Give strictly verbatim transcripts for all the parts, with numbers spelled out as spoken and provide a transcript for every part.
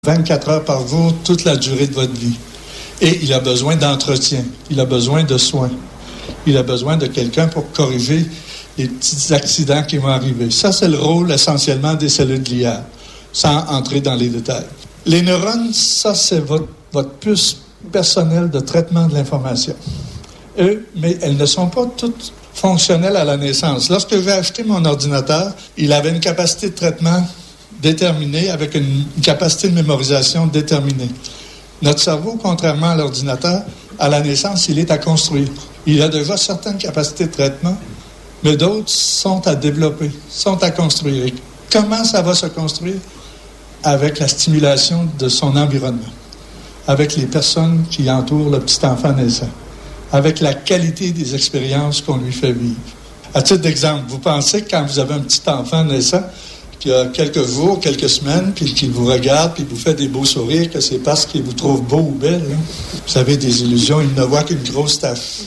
vingt-quatre heures par jour, toute la durée de votre vie. Et il a besoin d'entretien, il a besoin de soins, il a besoin de quelqu'un pour corriger les petits accidents qui vont arriver. Ça, c'est le rôle essentiellement des cellules gliales, sans entrer dans les détails. Les neurones, ça, c'est votre, votre puce personnelle de traitement de l'information. Eux, mais elles ne sont pas toutes fonctionnelles à la naissance. Lorsque j'ai acheté mon ordinateur, il avait une capacité de traitement déterminée avec une capacité de mémorisation déterminée. Notre cerveau, contrairement à l'ordinateur, à la naissance, il est à construire. Il a déjà certaines capacités de traitement, mais d'autres sont à développer, sont à construire. Et comment ça va se construire? Avec la stimulation de son environnement, avec les personnes qui entourent le petit enfant naissant, avec la qualité des expériences qu'on lui fait vivre. À titre d'exemple, vous pensez que quand vous avez un petit enfant naissant, qui a quelques jours, quelques semaines, puis qui vous regarde, puis vous fait des beaux sourires, que c'est parce qu'il vous trouve beau ou belle. Hein? Vous avez des illusions, il ne voit qu'une grosse tache.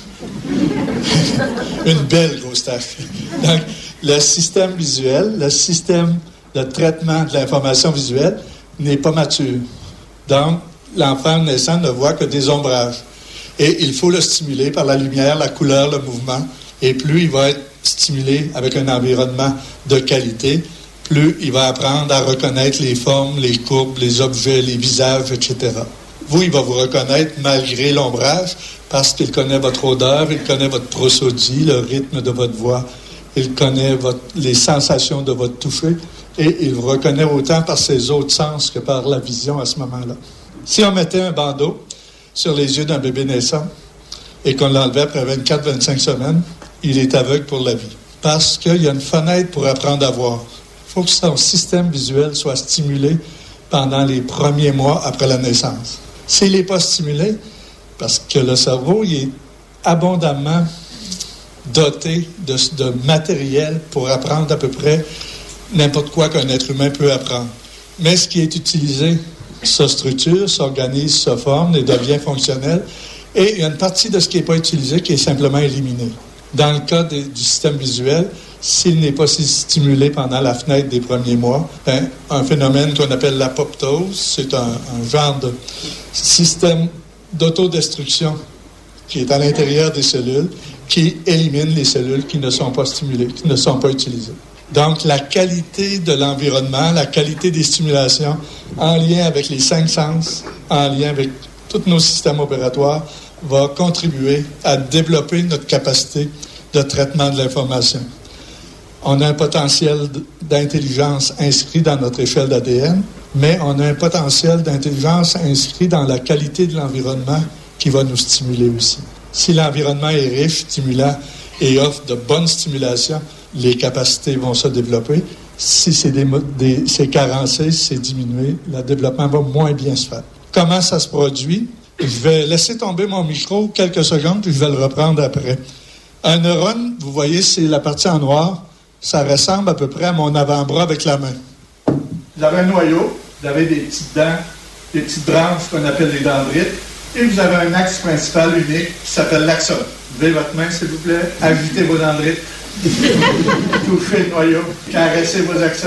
Une belle grosse tache. Donc, le système visuel, le système de traitement de l'information visuelle n'est pas mature. Donc, l'enfant naissant ne voit que des ombrages. Et il faut le stimuler par la lumière, la couleur, le mouvement. Et plus il va être stimulé avec un environnement de qualité, plus il va apprendre à reconnaître les formes, les courbes, les objets, les visages, et cetera. Vous, il va vous reconnaître malgré l'ombrage parce qu'il connaît votre odeur, il connaît votre prosodie, le rythme de votre voix, il connaît votre, les sensations de votre toucher et il vous reconnaît autant par ses autres sens que par la vision à ce moment-là. Si on mettait un bandeau sur les yeux d'un bébé naissant et qu'on l'enlevait après vingt-quatre à vingt-cinq semaines, il est aveugle pour la vie parce qu'il y a une fenêtre pour apprendre à voir. Il faut que son système visuel soit stimulé pendant les premiers mois après la naissance. S'il n'est pas stimulé, parce que le cerveau il est abondamment doté de, de matériel pour apprendre à peu près n'importe quoi qu'un être humain peut apprendre. Mais ce qui est utilisé se structure, s'organise, se forme et devient fonctionnel. Et il y a une partie de ce qui n'est pas utilisé qui est simplement éliminée. Dans le cas de, du système visuel, s'il n'est pas stimulé pendant la fenêtre des premiers mois, ben, un phénomène qu'on appelle l'apoptose, c'est un, un genre de système d'autodestruction qui est à l'intérieur des cellules, qui élimine les cellules qui ne sont pas stimulées, qui ne sont pas utilisées. Donc, la qualité de l'environnement, la qualité des stimulations, en lien avec les cinq sens, en lien avec tous nos systèmes opératoires, va contribuer à développer notre capacité de traitement de l'information. On a un potentiel d'intelligence inscrit dans notre échelle d'A D N, mais on a un potentiel d'intelligence inscrit dans la qualité de l'environnement qui va nous stimuler aussi. Si l'environnement est riche, stimulant et offre de bonnes stimulations, les capacités vont se développer. Si c'est, des, des, c'est carencé, si c'est diminué, le développement va moins bien se faire. Comment ça se produit? Je vais laisser tomber mon micro quelques secondes, puis je vais le reprendre après. Un neurone, vous voyez, c'est la partie en noir. Ça ressemble à peu près à mon avant-bras avec la main. Vous avez un noyau, vous avez des petites dents, des petites branches qu'on appelle les dendrites, et vous avez un axe principal unique qui s'appelle l'axone. Levez votre main, s'il vous plaît, agitez vos dendrites, touchez le noyau, caressez vos axones.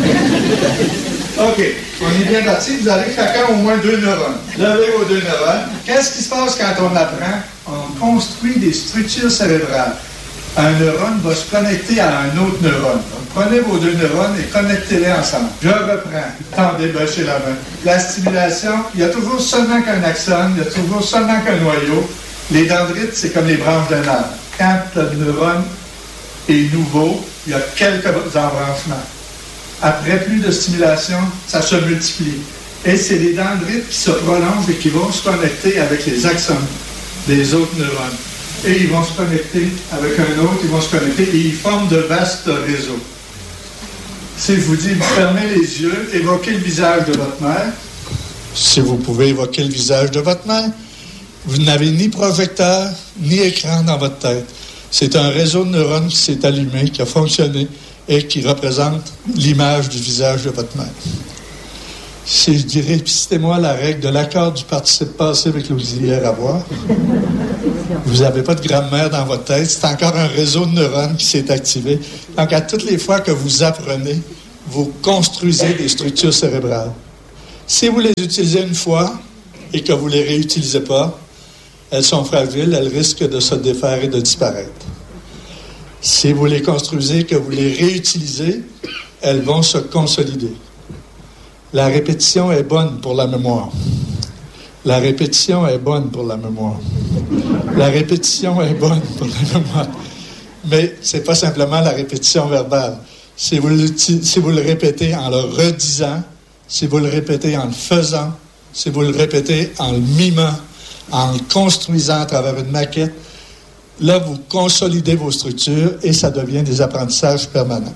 OK, on est bien parti. Vous avez chacun au moins deux neurones. Levez vos deux neurones. Qu'est-ce qui se passe quand on apprend? On construit des structures cérébrales. Un neurone va se connecter à un autre neurone. Donc, prenez vos deux neurones et connectez-les ensemble. Je reprends. Tendez, bâchez la main. La stimulation, il y a toujours seulement qu'un axone, il y a toujours seulement qu'un noyau. Les dendrites, c'est comme les branches d'un arbre. Quand le neurone est nouveau, il y a quelques embranchements. Après plus de stimulation, ça se multiplie. Et c'est les dendrites qui se prolongent et qui vont se connecter avec les axones des autres neurones. Et ils vont se connecter avec un autre, ils vont se connecter et ils forment de vastes réseaux. Si je vous dis, vous fermez les yeux, évoquez le visage de votre mère. Si vous pouvez évoquer le visage de votre mère, vous n'avez ni projecteur, ni écran dans votre tête. C'est un réseau de neurones qui s'est allumé, qui a fonctionné et qui représente l'image du visage de votre mère. Si je dirais, citez-moi la règle de l'accord du participe passé avec l'auxiliaire avoir. Vous n'avez pas de grammaire dans votre tête, c'est encore un réseau de neurones qui s'est activé. Donc, à toutes les fois que vous apprenez, vous construisez des structures cérébrales. Si vous les utilisez une fois et que vous ne les réutilisez pas, elles sont fragiles, elles risquent de se défaire et de disparaître. Si vous les construisez et que vous les réutilisez, elles vont se consolider. La répétition est bonne pour la mémoire. La répétition est bonne pour la mémoire. La répétition est bonne pour la mémoire. Mais ce n'est pas simplement la répétition verbale. Si vous, si vous le répétez en le redisant, si vous le répétez en le faisant, si vous le répétez en le mimant, en le construisant à travers une maquette, là, vous consolidez vos structures et ça devient des apprentissages permanents.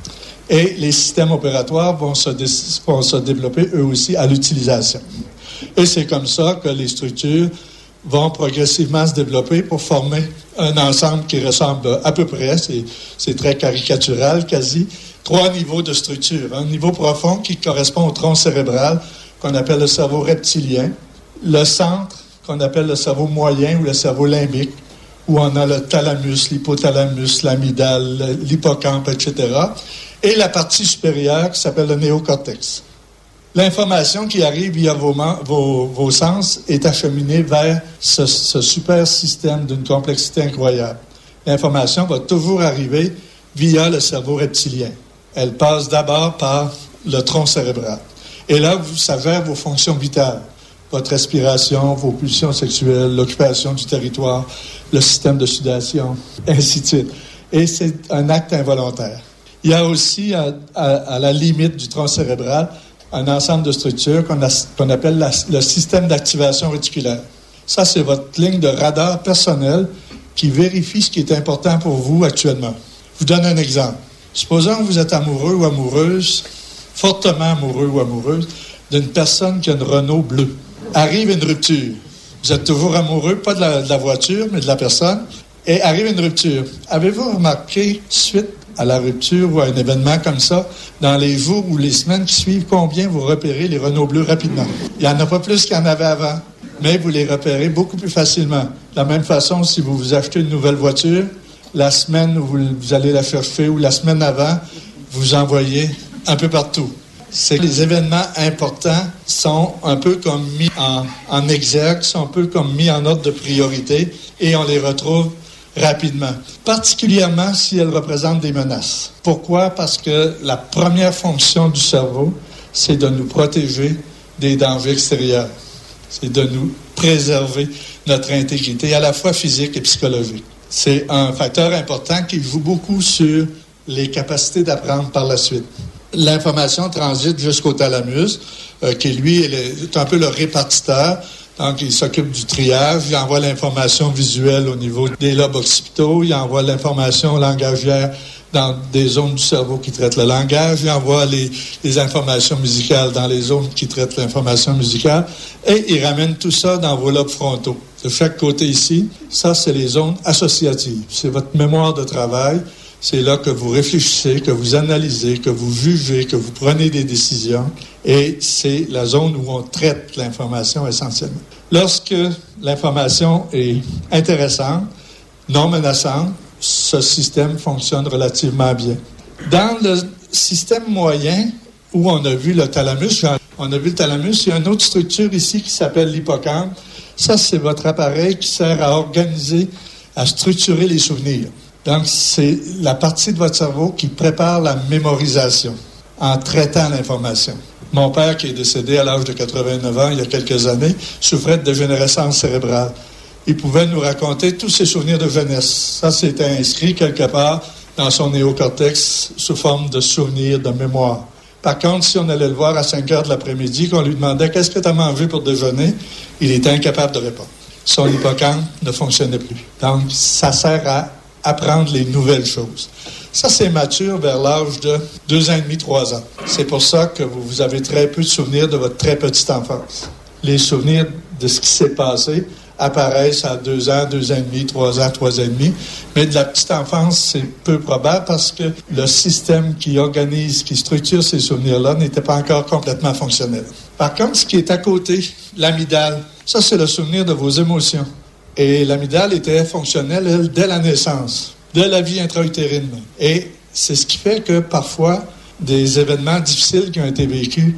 Et les systèmes opératoires vont se, dé- vont se développer eux aussi à l'utilisation. Et c'est comme ça que les structures vont progressivement se développer pour former un ensemble qui ressemble à peu près, c'est, c'est très caricatural quasi, trois niveaux de structure. Un niveau profond qui correspond au tronc cérébral, qu'on appelle le cerveau reptilien, le centre, qu'on appelle le cerveau moyen ou le cerveau limbique, où on a le thalamus, l'hypothalamus, l'amygdale, l'hippocampe, et cetera, et la partie supérieure qui s'appelle le néocortex. L'information qui arrive via vos, vos, vos sens est acheminée vers ce, ce super système d'une complexité incroyable. L'information va toujours arriver via le cerveau reptilien. Elle passe d'abord par le tronc cérébral. Et là, ça gère vos fonctions vitales. Votre respiration, vos pulsions sexuelles, l'occupation du territoire, le système de sudation, ainsi de suite. Et c'est un acte involontaire. Il y a aussi, à, à, à la limite du tronc cérébral, un ensemble de structures qu'on, a, qu'on appelle la, le système d'activation réticulaire. Ça, c'est votre ligne de radar personnel qui vérifie ce qui est important pour vous actuellement. Je vous donne un exemple. Supposons que vous êtes amoureux ou amoureuse, fortement amoureux ou amoureuse, d'une personne qui a une Renault bleue. Arrive une rupture. Vous êtes toujours amoureux, pas de la, de la voiture, mais de la personne. Et arrive une rupture. Avez-vous remarqué, suite à la rupture ou à un événement comme ça, dans les jours ou les semaines qui suivent, combien vous repérez les Renault bleus rapidement? Il n'y en a pas plus qu'il y en avait avant, mais vous les repérez beaucoup plus facilement. De la même façon, si vous vous achetez une nouvelle voiture, la semaine où vous, vous allez la chercher ou la semaine avant, vous envoyez un peu partout. C'est que les événements importants sont un peu comme mis en, en exergue, sont un peu comme mis en ordre de priorité et on les retrouve rapidement, particulièrement si elles représentent des menaces. Pourquoi? Parce que la première fonction du cerveau, c'est de nous protéger des dangers extérieurs. C'est de nous préserver notre intégrité, à la fois physique et psychologique. C'est un facteur important qui joue beaucoup sur les capacités d'apprendre par la suite. L'information transite jusqu'au thalamus, euh, qui lui est un peu le répartiteur. Donc, il s'occupe du triage, il envoie l'information visuelle au niveau des lobes occipitaux, il envoie l'information langagière dans des zones du cerveau qui traitent le langage, il envoie les, les informations musicales dans les zones qui traitent l'information musicale, et il ramène tout ça dans vos lobes frontaux. De chaque côté ici, ça, c'est les zones associatives. C'est votre mémoire de travail. C'est là que vous réfléchissez, que vous analysez, que vous jugez, que vous prenez des décisions. Et c'est la zone où on traite l'information essentiellement. Lorsque l'information est intéressante, non menaçante, ce système fonctionne relativement bien. Dans le système moyen, où on a vu le thalamus, on a vu le thalamus, il y a une autre structure ici qui s'appelle l'hippocampe. Ça, c'est votre appareil qui sert à organiser, à structurer les souvenirs. Donc, c'est la partie de votre cerveau qui prépare la mémorisation en traitant l'information. Mon père, qui est décédé à l'âge de quatre-vingt-neuf ans, il y a quelques années, souffrait de dégénérescence cérébrale. Il pouvait nous raconter tous ses souvenirs de jeunesse. Ça, c'était inscrit quelque part dans son néocortex sous forme de souvenirs, de mémoire. Par contre, si on allait le voir à cinq heures de l'après-midi, qu'on lui demandait « Qu'est-ce que tu as mangé pour déjeuner ?», il était incapable de répondre. Son hippocampe ne fonctionnait plus. Donc, ça sert à apprendre les nouvelles choses. Ça, c'est mature vers l'âge de deux ans et demi, trois ans. C'est pour ça que vous avez très peu de souvenirs de votre très petite enfance. Les souvenirs de ce qui s'est passé apparaissent à deux ans, deux ans et demi, trois ans, trois ans et demi. Mais de la petite enfance, c'est peu probable parce que le système qui organise, qui structure ces souvenirs-là n'était pas encore complètement fonctionnel. Par contre, ce qui est à côté, l'amygdale, ça, c'est le souvenir de vos émotions. Et l'amygdale était fonctionnelle, elle, dès la naissance, de la vie intra-utérine. Et c'est ce qui fait que parfois, des événements difficiles qui ont été vécus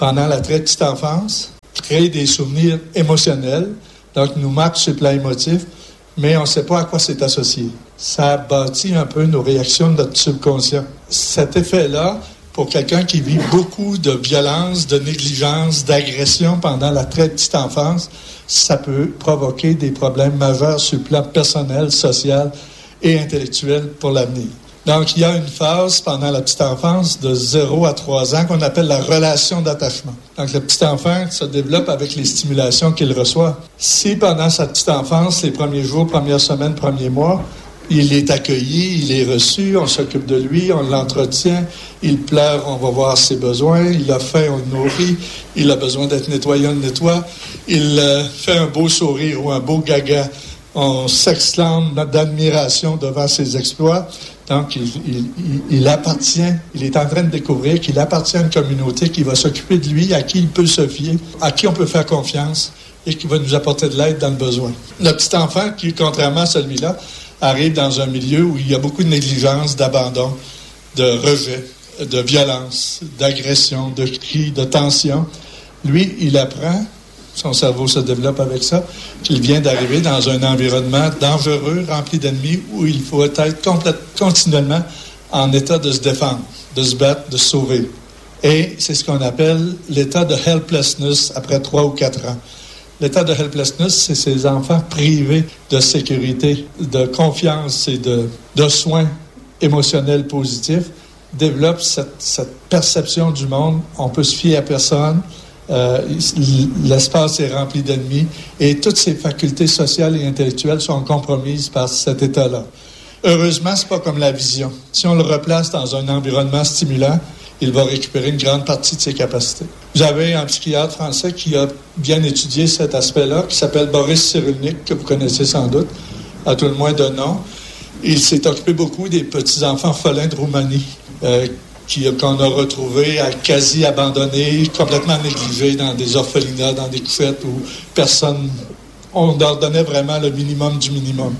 pendant la très petite enfance, créent des souvenirs émotionnels, donc nous marquent sur le plan émotif, mais on ne sait pas à quoi c'est associé. Ça bâtit un peu nos réactions de notre subconscient. Cet effet-là, pour quelqu'un qui vit beaucoup de violence, de négligence, d'agression pendant la très petite enfance, ça peut provoquer des problèmes majeurs sur le plan personnel, social et intellectuel pour l'avenir. Donc, il y a une phase pendant la petite enfance de zéro à trois ans qu'on appelle la relation d'attachement. Donc, le petit enfant se développe avec les stimulations qu'il reçoit. Si pendant sa petite enfance, les premiers jours, premières semaines, premiers mois, il est accueilli, il est reçu, on s'occupe de lui, on l'entretient, il pleure, on va voir ses besoins, il a faim, on le nourrit, il a besoin d'être nettoyé, on le nettoie, il euh, fait un beau sourire ou un beau gaga, on s'exclame d'admiration devant ses exploits. Donc, il, il, il appartient, il est en train de découvrir qu'il appartient à une communauté qui va s'occuper de lui, à qui il peut se fier, à qui on peut faire confiance et qui va nous apporter de l'aide dans le besoin. Le petit enfant, qui, contrairement à celui-là, arrive dans un milieu où il y a beaucoup de négligence, d'abandon, de rejet, de violence, d'agression, de cris, de tension. Lui, il apprend, son cerveau se développe avec ça, qu'il vient d'arriver dans un environnement dangereux, rempli d'ennemis, où il faut être complète, continuellement en état de se défendre, de se battre, de se sauver. Et c'est ce qu'on appelle l'état de helplessness après trois ou quatre ans. L'état de helplessness, c'est ces enfants privés de sécurité, de confiance et de, de soins émotionnels positifs, développent cette, cette perception du monde. On peut se fier à personne. Euh, l'espace est rempli d'ennemis et toutes ses facultés sociales et intellectuelles sont compromises par cet état-là. Heureusement, c'est pas comme la vision. Si on le replace dans un environnement stimulant, il va récupérer une grande partie de ses capacités. Vous avez un psychiatre français qui a bien étudié cet aspect-là, qui s'appelle Boris Cyrulnik, que vous connaissez sans doute, à tout le moins de nom. Il s'est occupé beaucoup des petits-enfants orphelins de Roumanie, euh, qui, qu'on a retrouvés à quasi abandonnés, complètement négligés dans des orphelinats, dans des couchettes où personne, on leur donnait vraiment le minimum du minimum.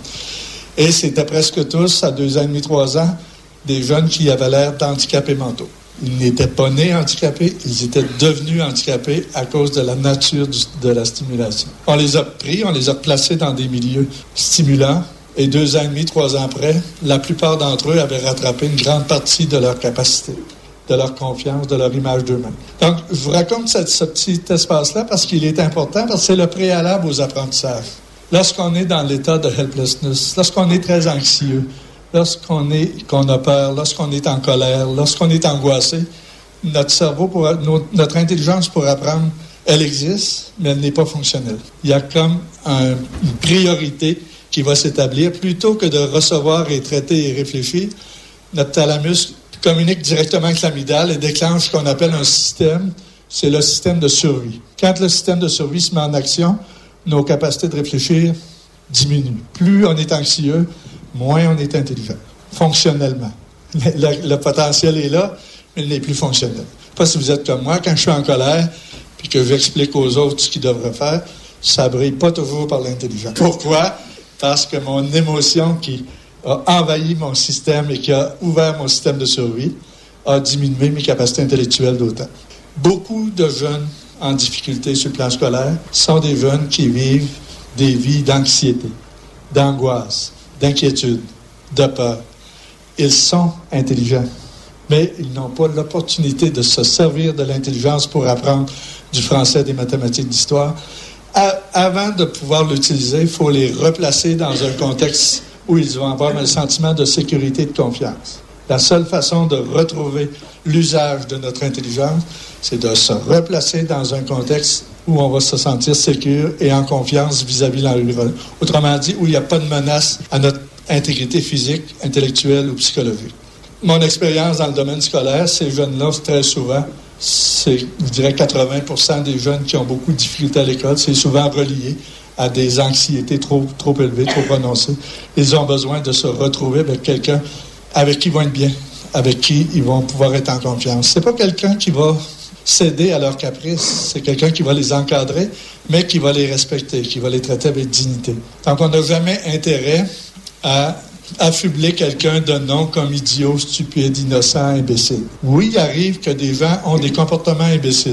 Et c'était presque tous, à deux ans et demi, trois ans, des jeunes qui avaient l'air d'handicapés mentaux. Ils n'étaient pas nés handicapés, ils étaient devenus handicapés à cause de la nature du, de la stimulation. On les a pris, on les a placés dans des milieux stimulants, et deux ans et demi, trois ans après, la plupart d'entre eux avaient rattrapé une grande partie de leur capacité, de leur confiance, de leur image d'eux-mêmes. Donc, je vous raconte cette, ce petit espace-là parce qu'il est important, parce que c'est le préalable aux apprentissages. Lorsqu'on est dans l'état de helplessness, lorsqu'on est très anxieux, lorsqu'on est, qu'on a peur, lorsqu'on est en colère, lorsqu'on est angoissé, notre cerveau, pour, notre intelligence pour apprendre, elle existe, mais elle n'est pas fonctionnelle. Il y a comme un, une priorité qui va s'établir. Plutôt que de recevoir et traiter et réfléchir, notre thalamus communique directement avec l'amygdale et déclenche ce qu'on appelle un système, c'est le système de survie. Quand le système de survie se met en action, nos capacités de réfléchir diminuent. Plus on est anxieux, moins on est intelligent, fonctionnellement. Le, le, le potentiel est là, mais il n'est plus fonctionnel. Je ne sais pas si vous êtes comme moi, quand je suis en colère, puis que j'explique aux autres ce qu'ils devraient faire, ça ne brille pas toujours par l'intelligence. Pourquoi? Parce que mon émotion qui a envahi mon système et qui a ouvert mon système de survie a diminué mes capacités intellectuelles d'autant. Beaucoup de jeunes en difficulté sur le plan scolaire sont des jeunes qui vivent des vies d'anxiété, d'angoisse, d'inquiétude, de peur. Ils sont intelligents, mais ils n'ont pas l'opportunité de se servir de l'intelligence pour apprendre du français, des mathématiques, d'histoire. À, avant de pouvoir l'utiliser, il faut les replacer dans un contexte où ils vont avoir un sentiment de sécurité et de confiance. La seule façon de retrouver l'usage de notre intelligence, c'est de se replacer dans un contexte où on va se sentir sécure et en confiance vis-à-vis de l'environnement. Autrement dit, où il n'y a pas de menace à notre intégrité physique, intellectuelle ou psychologique. Mon expérience dans le domaine scolaire, ces jeunes-là, très souvent, c'est, je dirais, quatre-vingts pour cent des jeunes qui ont beaucoup de difficultés à l'école. C'est souvent relié à des anxiétés trop, trop élevées, trop prononcées. Ils ont besoin de se retrouver avec quelqu'un avec qui ils vont être bien, avec qui ils vont pouvoir être en confiance. C'est pas quelqu'un qui va céder à leurs caprices, c'est quelqu'un qui va les encadrer, mais qui va les respecter, qui va les traiter avec dignité. Donc, on n'a jamais intérêt à affubler quelqu'un de noms comme idiot, stupide, innocent, imbécile. Oui, il arrive que des gens ont des comportements imbéciles.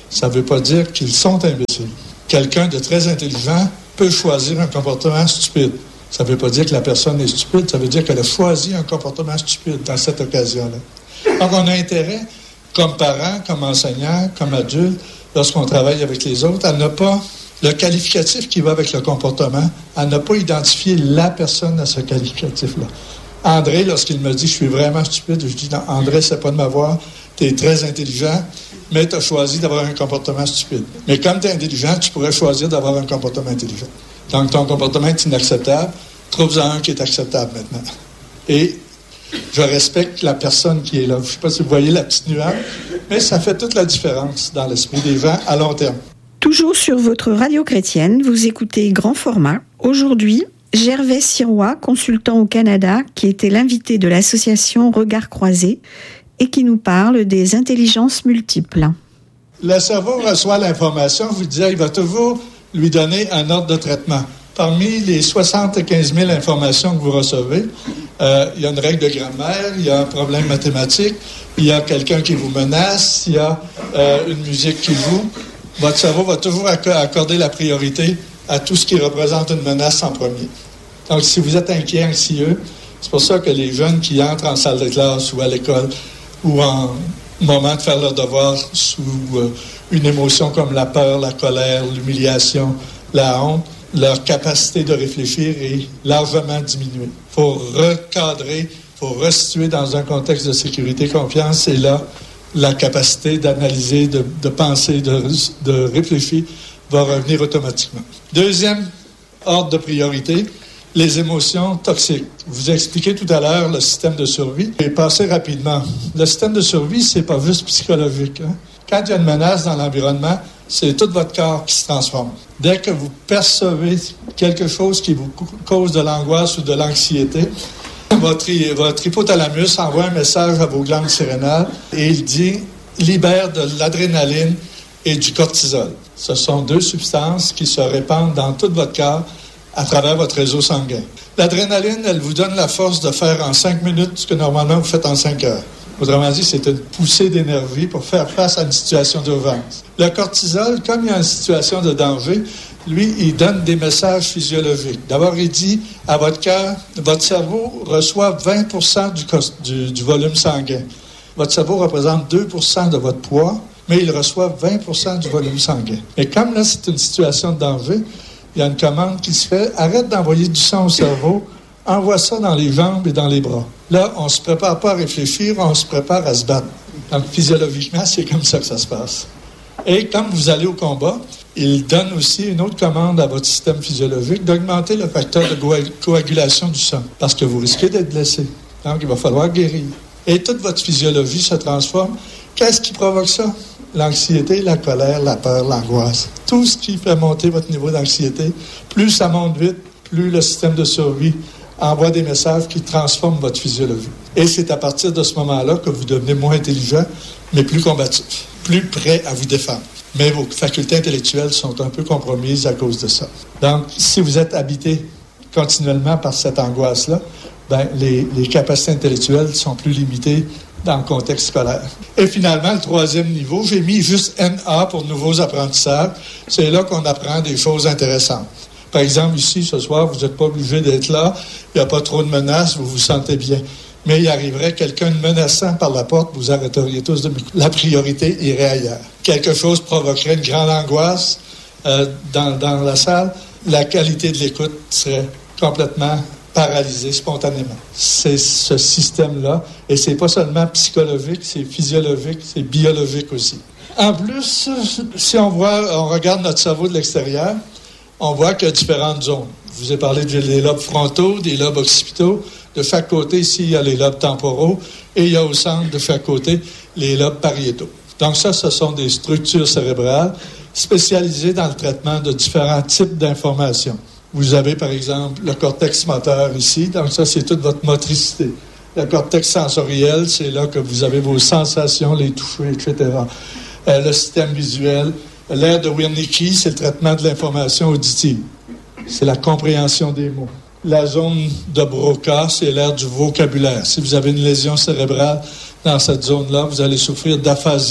Ça ne veut pas dire qu'ils sont imbéciles. Quelqu'un de très intelligent peut choisir un comportement stupide. Ça ne veut pas dire que la personne est stupide, ça veut dire qu'elle a choisi un comportement stupide dans cette occasion-là. Donc, on a intérêt, comme parent, comme enseignant, comme adulte, lorsqu'on travaille avec les autres, à ne pas, le qualificatif qui va avec le comportement, à ne pas identifier la personne à ce qualificatif-là. André, lorsqu'il me dit « je suis vraiment stupide », je dis « non, André, c'est pas de m'avoir, tu es très intelligent, mais tu as choisi d'avoir un comportement stupide. Mais comme tu es intelligent, tu pourrais choisir d'avoir un comportement intelligent. Donc, ton comportement est inacceptable, trouve-en un qui est acceptable maintenant. » Et je respecte la personne qui est là. Je ne sais pas si vous voyez la petite nuance, mais ça fait toute la différence dans l'esprit des gens à long terme. Toujours sur votre radio chrétienne, vous écoutez Grand Format. Aujourd'hui, Gervais Sirois, consultant au Canada, qui était l'invité de l'association Regards Croisés et qui nous parle des intelligences multiples. Le cerveau reçoit l'information, je vous disais, il va toujours lui donner un ordre de traitement. Parmi les soixante-quinze mille informations que vous recevez, euh, il y a une règle de grammaire, il y a un problème mathématique, il y a quelqu'un qui vous menace, il y a euh, une musique qui joue. Votre cerveau va toujours accorder la priorité à tout ce qui représente une menace en premier. Donc, si vous êtes inquiet, anxieux, c'est pour ça que les jeunes qui entrent en salle de classe ou à l'école ou en moment de faire leur devoir sous euh, une émotion comme la peur, la colère, l'humiliation, la honte, leur capacité de réfléchir est largement diminuée. Il faut recadrer, il faut restituer dans un contexte de sécurité, confiance, et là, la capacité d'analyser, de, de penser, de, de réfléchir va revenir automatiquement. Deuxième ordre de priorité, les émotions toxiques. Je vous ai expliqué tout à l'heure le système de survie. Je vais passer rapidement. Le système de survie, c'est pas juste psychologique. Hein? Quand il y a une menace dans l'environnement, c'est tout votre corps qui se transforme. Dès que vous percevez quelque chose qui vous cause de l'angoisse ou de l'anxiété, votre, votre hypothalamus envoie un message à vos glandes surrénales et il dit « libère de l'adrénaline et du cortisol ». Ce sont deux substances qui se répandent dans tout votre corps à travers votre réseau sanguin. L'adrénaline, elle vous donne la force de faire en cinq minutes ce que normalement vous faites en cinq heures. Autrement dit, c'est une poussée d'énergie pour faire face à une situation d'urgence. Le cortisol, comme il y a une situation de danger, lui, il donne des messages physiologiques. D'abord, il dit à votre cœur, votre cerveau reçoit vingt pour cent du, du, du volume sanguin. Votre cerveau représente deux pour cent de votre poids, mais il reçoit vingt pour cent du volume sanguin. Mais comme là, c'est une situation de danger, il y a une commande qui se fait, arrête d'envoyer du sang au cerveau, envoie ça dans les jambes et dans les bras. Là, on ne se prépare pas à réfléchir, on se prépare à se battre. Donc, physiologiquement, c'est comme ça que ça se passe. Et comme vous allez au combat, il donne aussi une autre commande à votre système physiologique d'augmenter le facteur de coagulation du sang, parce que vous risquez d'être blessé. Donc, il va falloir guérir. Et toute votre physiologie se transforme. Qu'est-ce qui provoque ça? L'anxiété, la colère, la peur, l'angoisse. Tout ce qui fait monter votre niveau d'anxiété, plus ça monte vite, plus le système de survie envoie des messages qui transforment votre physiologie. Et c'est à partir de ce moment-là que vous devenez moins intelligent, mais plus combatif, plus prêt à vous défendre. Mais vos facultés intellectuelles sont un peu compromises à cause de ça. Donc, si vous êtes habité continuellement par cette angoisse-là, ben, les, les capacités intellectuelles sont plus limitées dans le contexte scolaire. Et finalement, le troisième niveau, j'ai mis juste N A pour nouveaux apprentissages. C'est là qu'on apprend des choses intéressantes. Par exemple, ici, ce soir, vous n'êtes pas obligé d'être là, il n'y a pas trop de menaces, vous vous sentez bien. Mais il arriverait quelqu'un de menaçant par la porte, vous arrêteriez tous de m'écouter. La priorité irait ailleurs. Quelque chose provoquerait une grande angoisse euh, dans, dans la salle, la qualité de l'écoute serait complètement paralysée spontanément. C'est ce système-là, et c'est pas seulement psychologique, c'est physiologique, c'est biologique aussi. En plus, si on voit, on regarde notre cerveau de l'extérieur, on voit qu'il y a différentes zones. Je vous ai parlé des lobes frontaux, des lobes occipitaux. De chaque côté, ici, il y a les lobes temporaux et il y a au centre, de chaque côté, les lobes pariétaux. Donc ça, ce sont des structures cérébrales spécialisées dans le traitement de différents types d'informations. Vous avez, par exemple, le cortex moteur ici. Donc ça, c'est toute votre motricité. Le cortex sensoriel, c'est là que vous avez vos sensations, les toucher, et cetera. Euh, le système visuel. L'aire de Wernicke, c'est le traitement de l'information auditive. C'est la compréhension des mots. La zone de Broca, c'est l'aire du vocabulaire. Si vous avez une lésion cérébrale dans cette zone-là, vous allez souffrir d'aphasie.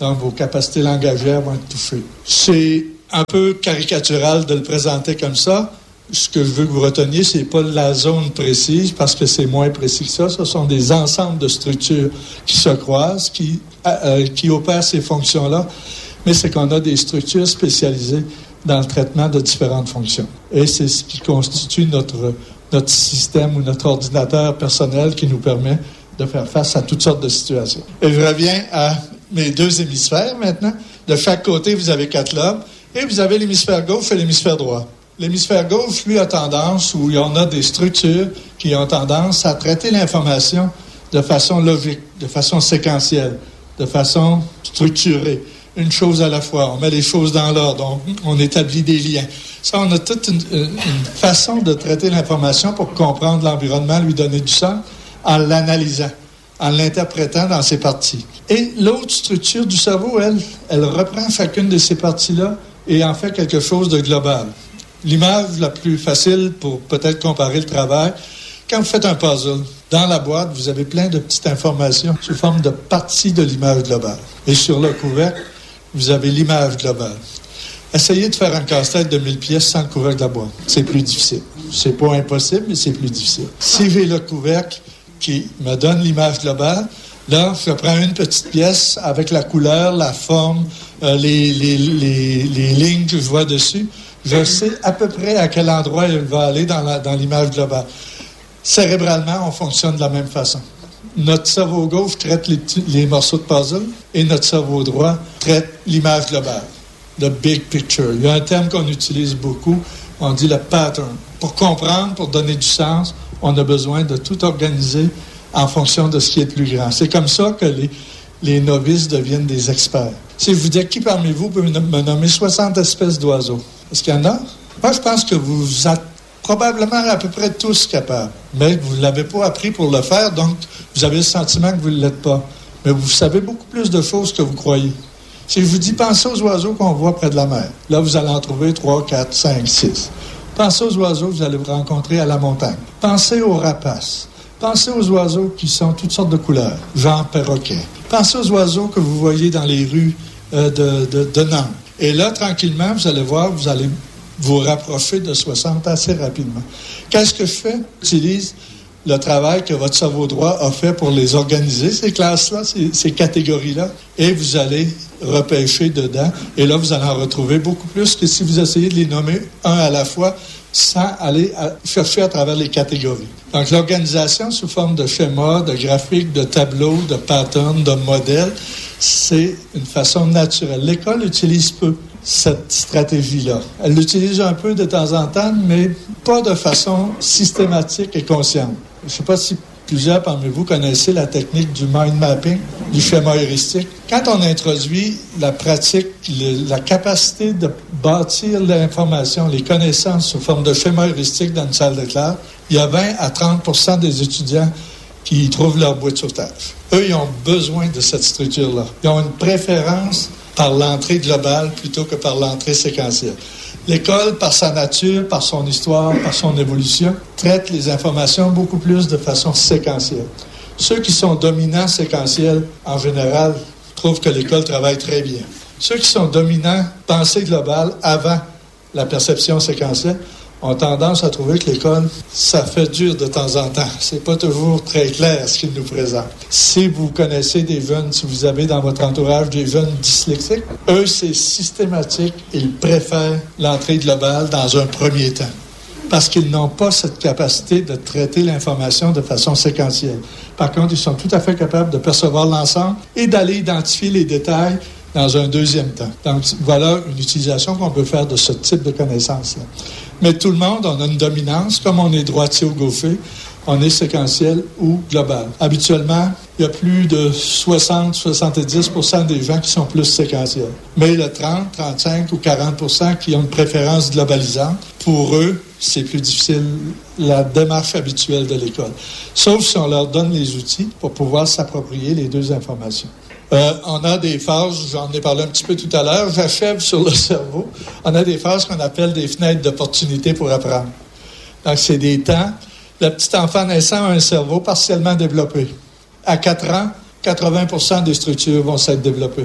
Donc, vos capacités langagières vont être touchées. C'est un peu caricatural de le présenter comme ça. Ce que je veux que vous reteniez, c'est pas la zone précise, parce que c'est moins précis que ça. Ce sont des ensembles de structures qui se croisent, qui, euh, qui opèrent ces fonctions-là. Mais c'est qu'on a des structures spécialisées dans le traitement de différentes fonctions. Et c'est ce qui constitue notre, notre système ou notre ordinateur personnel qui nous permet de faire face à toutes sortes de situations. Et je reviens à mes deux hémisphères maintenant. De chaque côté, vous avez quatre lobes et vous avez l'hémisphère gauche et l'hémisphère droit. L'hémisphère gauche, lui, a tendance, où on a des structures qui ont tendance à traiter l'information de façon logique, de façon séquentielle, de façon structurée. Une chose à la fois. On met les choses dans l'ordre. On, on établit des liens. Ça, on a toute une, une façon de traiter l'information pour comprendre l'environnement, lui donner du sens, en l'analysant, en l'interprétant dans ses parties. Et l'autre structure du cerveau, elle, elle reprend chacune de ces parties-là et en fait quelque chose de global. L'image la plus facile pour peut-être comparer le travail, quand vous faites un puzzle, dans la boîte, vous avez plein de petites informations sous forme de parties de l'image globale. Et sur le couvercle, vous avez l'image globale. Essayez de faire un casse-tête de mille pièces sans le couvercle de la boîte. C'est plus difficile. C'est pas impossible, mais c'est plus difficile. Si j'ai le couvercle qui me donne l'image globale, là, je prends une petite pièce avec la couleur, la forme, euh, les, les, les, les lignes que je vois dessus. Je sais à peu près à quel endroit elle va aller dans, la, dans l'image globale. Cérébralement, on fonctionne de la même façon. Notre cerveau gauche traite les, les morceaux de puzzle et notre cerveau droit traite l'image globale, le big picture. Il y a un terme qu'on utilise beaucoup, on dit le pattern. Pour comprendre, pour donner du sens, on a besoin de tout organiser en fonction de ce qui est le plus grand. C'est comme ça que les, les novices deviennent des experts. Si je vous dis qui parmi vous peut me nommer soixante espèces d'oiseaux, est-ce qu'il y en a? Moi, je pense que vous êtes probablement à peu près tous capables. Mais vous ne l'avez pas appris pour le faire, donc vous avez le sentiment que vous ne l'êtes pas. Mais vous savez beaucoup plus de choses que vous croyez. Si je vous dis, pensez aux oiseaux qu'on voit près de la mer. Là, vous allez en trouver trois, quatre, cinq, six. Pensez aux oiseaux que vous allez vous rencontrer à la montagne. Pensez aux rapaces. Pensez aux oiseaux qui sont toutes sortes de couleurs, genre perroquet. Pensez aux oiseaux que vous voyez dans les rues euh, de, de, de Nantes. Et là, tranquillement, vous allez voir, vous allez vous rapprocher de soixante assez rapidement. Qu'est-ce que je fais? J'utilise le travail que votre cerveau droit a fait pour les organiser, ces classes-là, ces, ces catégories-là, et vous allez repêcher dedans. Et là, vous allez en retrouver beaucoup plus que si vous essayez de les nommer un à la fois sans aller à, chercher à travers les catégories. Donc, l'organisation sous forme de schéma, de graphique, de tableau, de pattern, de modèle, c'est une façon naturelle. L'école utilise peu cette stratégie-là. Elle l'utilise un peu de temps en temps, mais pas de façon systématique et consciente. Je ne sais pas si plusieurs parmi vous connaissez la technique du mind mapping, du schéma heuristique. Quand on introduit la pratique, le, la capacité de bâtir l'information, les connaissances sous forme de schéma heuristique dans une salle de classe, il y a vingt à trente pour cent des étudiants qui y trouvent leur boîte de sauvetage. Eux, ils ont besoin de cette structure-là. Ils ont une préférence par l'entrée globale plutôt que par l'entrée séquentielle. L'école, par sa nature, par son histoire, par son évolution, traite les informations beaucoup plus de façon séquentielle. Ceux qui sont dominants séquentiels, en général, trouvent que l'école travaille très bien. Ceux qui sont dominants pensée globale avant la perception séquentielle ont tendance à trouver que l'école, ça fait dur de temps en temps. C'est pas toujours très clair ce qu'il nous présente. Si vous connaissez des jeunes, si vous avez dans votre entourage des jeunes dyslexiques, eux, c'est systématique. Ils préfèrent l'entrée globale dans un premier temps parce qu'ils n'ont pas cette capacité de traiter l'information de façon séquentielle. Par contre, ils sont tout à fait capables de percevoir l'ensemble et d'aller identifier les détails dans un deuxième temps. Donc, voilà une utilisation qu'on peut faire de ce type de connaissances-là. Mais tout le monde, on a une dominance. Comme on est droitier ou gaucher, on est séquentiel ou global. Habituellement, il y a plus de soixante à soixante-dix pour cent des gens qui sont plus séquentiels. Mais le trente, trente-cinq ou quarante pour cent qui ont une préférence globalisante, pour eux, c'est plus difficile, la démarche habituelle de l'école. Sauf si on leur donne les outils pour pouvoir s'approprier les deux informations. Euh, on a des phases, j'en ai parlé un petit peu tout à l'heure, j'achève sur le cerveau. On a des phases qu'on appelle des fenêtres d'opportunité pour apprendre. Donc, c'est des temps. Le petit enfant naissant a un cerveau partiellement développé. À quatre ans, quatre-vingts pour cent des structures vont s'être développées.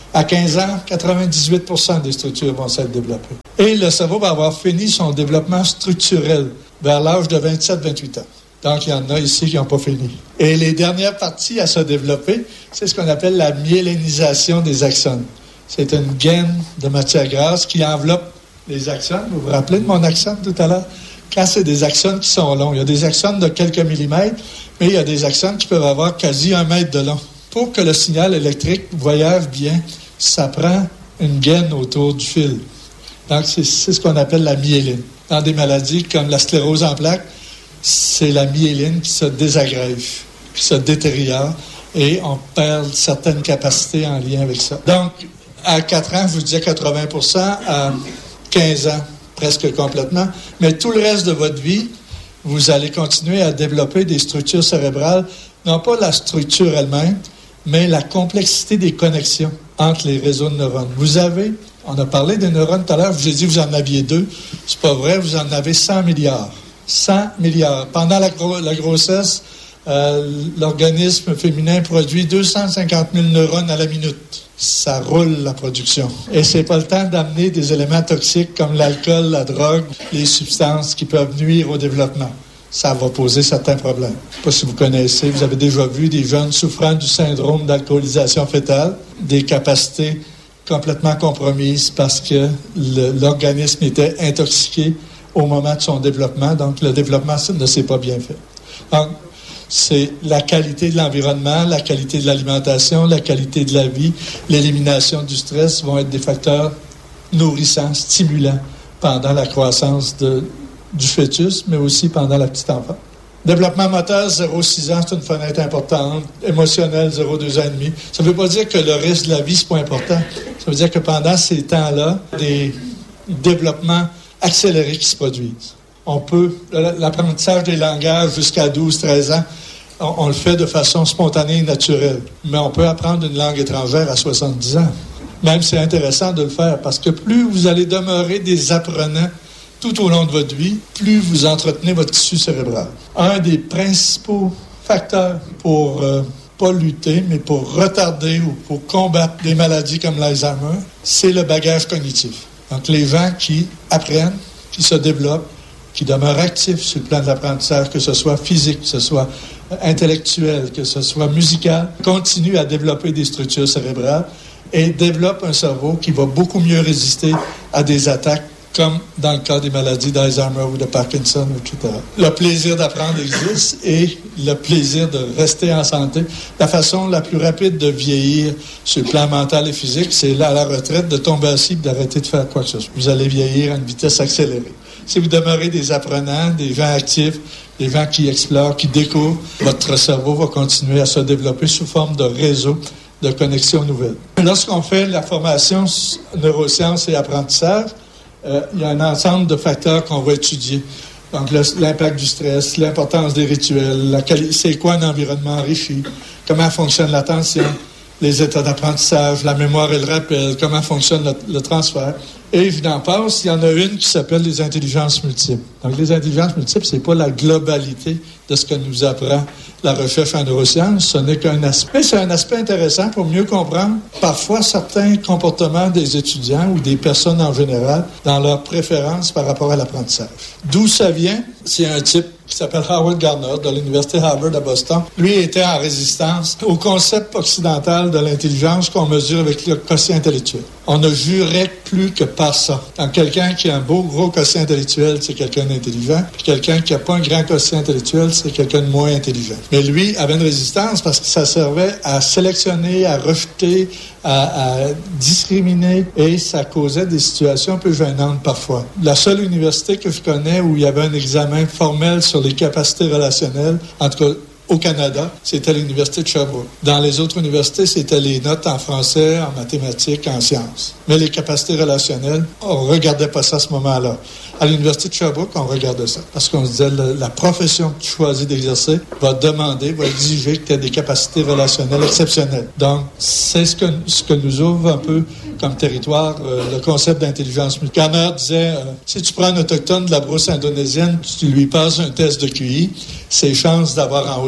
À quinze ans, quatre-vingt-dix-huit pour cent des structures vont s'être développées. Et le cerveau va avoir fini son développement structurel vers l'âge de vingt-sept à vingt-huit ans. Donc, il y en a ici qui n'ont pas fini. Et les dernières parties à se développer, c'est ce qu'on appelle la myélinisation des axones. C'est une gaine de matière grasse qui enveloppe les axones. Vous vous rappelez de mon axone tout à l'heure? Quand c'est des axones qui sont longs, il y a des axones de quelques millimètres, mais il y a des axones qui peuvent avoir quasi un mètre de long. Pour que le signal électrique voyage bien, ça prend une gaine autour du fil. Donc, c'est, c'est ce qu'on appelle la myéline. Dans des maladies comme la sclérose en plaques, c'est la myéline qui se désagrège, qui se détériore, et on perd certaines capacités en lien avec ça. Donc, à quatre ans, je vous disais quatre-vingts pour cent, à quinze ans, presque complètement, mais tout le reste de votre vie, vous allez continuer à développer des structures cérébrales, non pas la structure elle-même, mais la complexité des connexions entre les réseaux de neurones. Vous avez, on a parlé des neurones tout à l'heure, je vous ai dit que vous en aviez deux. C'est pas vrai, vous en avez cent milliards. cent milliards. Pendant la, gro- la grossesse, euh, l'organisme féminin produit deux cent cinquante mille neurones à la minute. Ça roule, la production. Et c'est pas le temps d'amener des éléments toxiques comme l'alcool, la drogue, les substances qui peuvent nuire au développement. Ça va poser certains problèmes. Je ne sais pas si vous connaissez, vous avez déjà vu des jeunes souffrant du syndrome d'alcoolisation fœtale, des capacités complètement compromises parce que le, l'organisme était intoxiqué au moment de son développement, donc le développement ne s'est pas bien fait. Donc, c'est la qualité de l'environnement, la qualité de l'alimentation, la qualité de la vie, l'élimination du stress vont être des facteurs nourrissants, stimulants pendant la croissance de du fœtus, mais aussi pendant la petite enfance. Développement moteur, zéro à six ans, c'est une fenêtre importante. Émotionnel, zéro à deux ans et demi. Ça ne veut pas dire que le reste de la vie, c'est pas important. Ça veut dire que pendant ces temps-là, des développements accélérés qui se produisent. On peut, l'apprentissage des langages jusqu'à douze à treize ans, on, on le fait de façon spontanée et naturelle. Mais on peut apprendre une langue étrangère à soixante-dix ans. Même c'est intéressant de le faire parce que plus vous allez demeurer des apprenants tout au long de votre vie, plus vous entretenez votre tissu cérébral. Un des principaux facteurs pour, euh, pas lutter, mais pour retarder ou pour combattre des maladies comme l'Alzheimer, c'est le bagage cognitif. Donc, les gens qui apprennent, qui se développent, qui demeurent actifs sur le plan de l'apprentissage, que ce soit physique, que ce soit intellectuel, que ce soit musical, continuent à développer des structures cérébrales et développent un cerveau qui va beaucoup mieux résister à des attaques comme dans le cas des maladies d'Alzheimer ou de Parkinson, et cetera. Le plaisir d'apprendre existe et le plaisir de rester en santé. La façon la plus rapide de vieillir sur le plan mental et physique, c'est là, à la retraite, de tomber assis et d'arrêter de faire quoi que ce soit. Vous allez vieillir à une vitesse accélérée. Si vous demeurez des apprenants, des gens actifs, des gens qui explorent, qui découvrent, votre cerveau va continuer à se développer sous forme de réseau de connexions nouvelles. Lorsqu'on fait la formation neurosciences et apprentissage, Euh, il y a un ensemble de facteurs qu'on va étudier. Donc, le, l'impact du stress, l'importance des rituels, la quali- c'est quoi un environnement enrichi, comment fonctionne l'attention, les états d'apprentissage, la mémoire et le rappel, comment fonctionne le, le transfert. Et je n'en passe, il y en a une qui s'appelle les intelligences multiples. Donc, les intelligences multiples, c'est pas la globalité de ce que nous apprend la recherche en neurosciences, ce n'est qu'un aspect. C'est un aspect intéressant pour mieux comprendre parfois certains comportements des étudiants ou des personnes en général dans leurs préférences par rapport à l'apprentissage. D'où ça vient? C'est un type qui s'appelle Howard Gardner de l'Université Harvard à Boston. Lui était en résistance au concept occidental de l'intelligence qu'on mesure avec le quotient intellectuel. On ne jurait plus que par ça. Donc, quelqu'un qui a un beau gros quotient intellectuel, c'est quelqu'un d'intelligent. Puis quelqu'un qui n'a pas un grand quotient intellectuel, c'est quelqu'un de moins intelligent. Mais lui avait une résistance parce que ça servait à sélectionner, à rejeter, à, à discriminer et ça causait des situations un peu gênantes parfois. La seule université que je connais où il y avait un examen formel sur les capacités relationnelles, en tout cas au Canada, c'était l'Université de Sherbrooke. Dans les autres universités, c'était les notes en français, en mathématiques, en sciences. Mais les capacités relationnelles, on ne regardait pas ça à ce moment-là. À l'Université de Sherbrooke, on regardait ça. Parce qu'on se disait, le, la profession que tu choisis d'exercer va demander, va exiger que tu aies des capacités relationnelles exceptionnelles. Donc, c'est ce que, ce que nous ouvre un peu comme territoire euh, le concept d'intelligence multiple. Garner disait, euh, si tu prends un autochtone de la brousse indonésienne, tu lui passes un test de Q I, ses chances d'avoir en haut de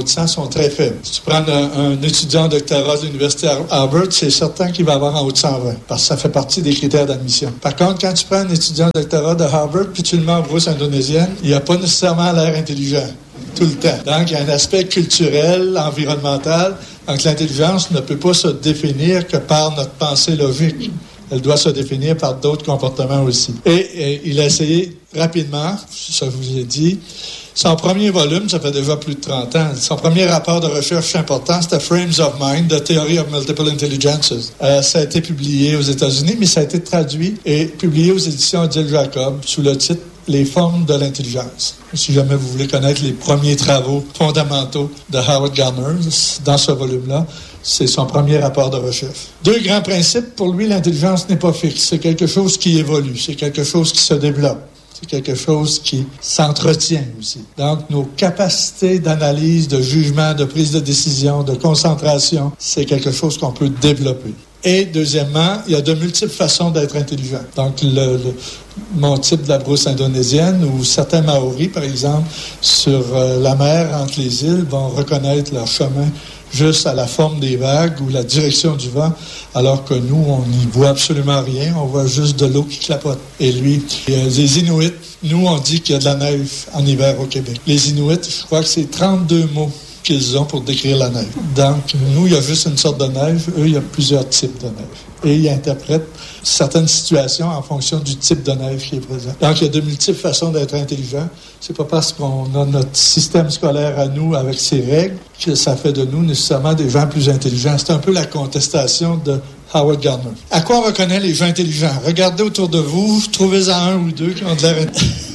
grandissant sont très faibles. Si tu prends un, un étudiant en doctorat de l'Université Harvard, c'est certain qu'il va avoir en haut de cent vingt, parce que ça fait partie des critères d'admission. Par contre, quand tu prends un étudiant en doctorat de Harvard puis tu le mets en brousse indonésienne, il n'a pas nécessairement l'air intelligent tout le temps. Donc, il y a un aspect culturel, environnemental. Donc, l'intelligence ne peut pas se définir que par notre pensée logique. Elle doit se définir par d'autres comportements aussi. Et, et il a essayé rapidement, ça je vous ai dit, son premier volume, ça fait déjà plus de trente ans, son premier rapport de recherche important, c'était Frames of Mind, The Theory of Multiple Intelligences. Euh, ça a été publié aux États-Unis, mais ça a été traduit et publié aux éditions Odile Jacob sous le titre Les formes de l'intelligence. Si jamais vous voulez connaître les premiers travaux fondamentaux de Howard Gardner, dans ce volume-là, c'est son premier rapport de recherche. Deux grands principes. Pour lui, l'intelligence n'est pas fixe. C'est quelque chose qui évolue. C'est quelque chose qui se développe. C'est quelque chose qui s'entretient aussi. Donc, nos capacités d'analyse, de jugement, de prise de décision, de concentration, c'est quelque chose qu'on peut développer. Et deuxièmement, il y a de multiples façons d'être intelligent. Donc, le, le, mon type de la brousse indonésienne ou certains Maoris, par exemple, sur euh, la mer entre les îles, vont reconnaître leur chemin juste à la forme des vagues ou la direction du vent, alors que nous, on n'y voit absolument rien. On voit juste de l'eau qui clapote. Et lui, et les Inuits, nous, on dit qu'il y a de la neige en hiver au Québec. Les Inuits, je crois que c'est trente-deux mots qu'ils ont pour décrire la neige. Donc, nous, il y a juste une sorte de neige. Eux, il y a plusieurs types de neige. Et ils interprètent certaines situations en fonction du type de neige qui est présent. Donc, il y a de multiples façons d'être intelligent. C'est pas parce qu'on a notre système scolaire à nous avec ses règles que ça fait de nous nécessairement des gens plus intelligents. C'est un peu la contestation de Howard Gardner. À quoi on reconnaît les gens intelligents? Regardez autour de vous, trouvez-en un ou deux qui ont de l'air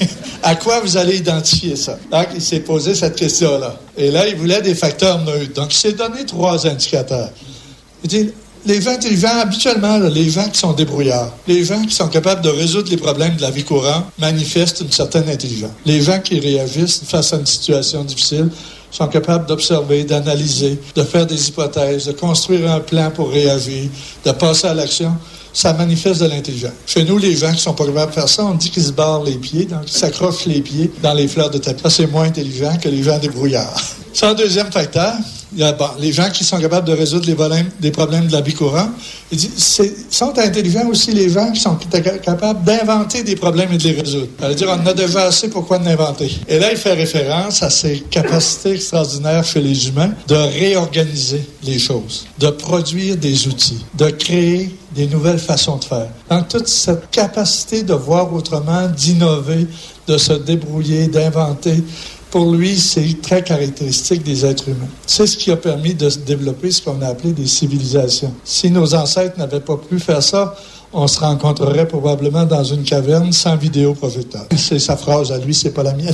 À quoi vous allez identifier ça? Donc, il s'est posé cette question-là. Et là, il voulait des facteurs neutres. Donc, il s'est donné trois indicateurs. Il dit, les gens intelligents, habituellement, là, les gens qui sont débrouillards, les gens qui sont capables de résoudre les problèmes de la vie courante manifestent une certaine intelligence. Les gens qui réagissent face à une situation difficile sont capables d'observer, d'analyser, de faire des hypothèses, de construire un plan pour réagir, de passer à l'action. Ça manifeste de l'intelligence. Chez nous, les gens qui sont pas capables de faire ça, on dit qu'ils se barrent les pieds, donc ils s'accrochent les pieds dans les fleurs de tapis. Ça, c'est moins intelligent que les gens débrouillards. C'est un deuxième facteur. Il y a bon, les gens qui sont capables de résoudre les problèmes, des problèmes de la vie courante. Il dit, c'est, sont intelligents aussi les gens qui sont capables d'inventer des problèmes et de les résoudre. Ça veut dire, on en a déjà assez, pourquoi de l'inventer? Et là, il fait référence à ces capacités extraordinaires chez les humains de réorganiser les choses, de produire des outils, de créer des nouvelles façons de faire. Donc, toute cette capacité de voir autrement, d'innover, de se débrouiller, d'inventer, pour lui, c'est très caractéristique des êtres humains. C'est ce qui a permis de se développer ce qu'on a appelé des civilisations. Si nos ancêtres n'avaient pas pu faire ça, on se rencontrerait probablement dans une caverne sans vidéoprojecteur. C'est sa phrase à lui, c'est pas la mienne.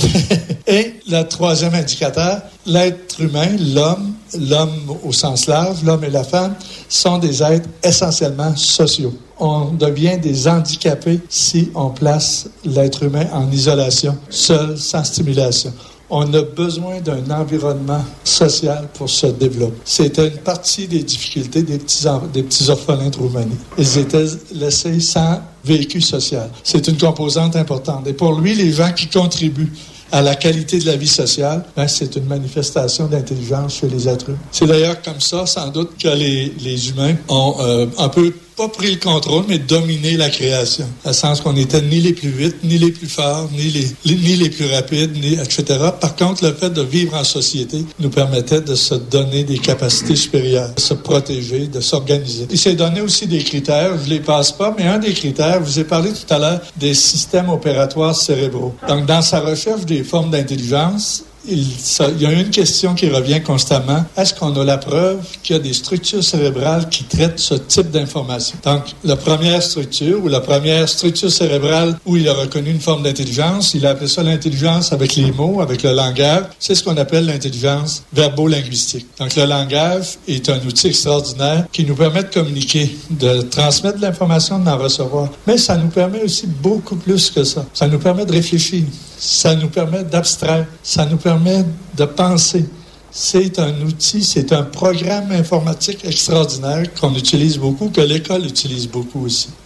Et le troisième indicateur, l'être humain, l'homme, l'homme au sens large, l'homme et la femme, sont des êtres essentiellement sociaux. On devient des handicapés si on place l'être humain en isolation, seul, sans stimulation. On a besoin d'un environnement social pour se développer. C'était une partie des difficultés des petits, des petits orphelins de Roumanie. Ils étaient laissés sans véhicule social. C'est une composante importante. Et pour lui, les gens qui contribuent à la qualité de la vie sociale, ben, c'est une manifestation d'intelligence chez les êtres humains. C'est d'ailleurs comme ça, sans doute, que les, les humains ont euh, un peu pas pris le contrôle, mais dominé la création. Dans le sens qu'on n'était ni les plus vite, ni les plus forts, ni les, ni les plus rapides, ni, et cetera. Par contre, le fait de vivre en société nous permettait de se donner des capacités supérieures, de se protéger, de s'organiser. Il s'est donné aussi des critères, je ne les passe pas, mais un des critères, je vous ai parlé tout à l'heure des systèmes opératoires cérébraux. Donc, dans sa recherche des formes d'intelligence, Il, ça, il y a une question qui revient constamment. Est-ce qu'on a la preuve qu'il y a des structures cérébrales qui traitent ce type d'information? Donc, la première structure ou la première structure cérébrale où il a reconnu une forme d'intelligence, il a appelé ça l'intelligence avec les mots, avec le langage. C'est ce qu'on appelle l'intelligence verbo-linguistique. Donc, le langage est un outil extraordinaire qui nous permet de communiquer, de transmettre de l'information, d'en recevoir. Mais ça nous permet aussi beaucoup plus que ça. Ça nous permet de réfléchir. Ça nous permet d'abstraire, ça nous permet de penser. C'est un outil, c'est un programme informatique extraordinaire qu'on utilise beaucoup, que l'école utilise beaucoup aussi.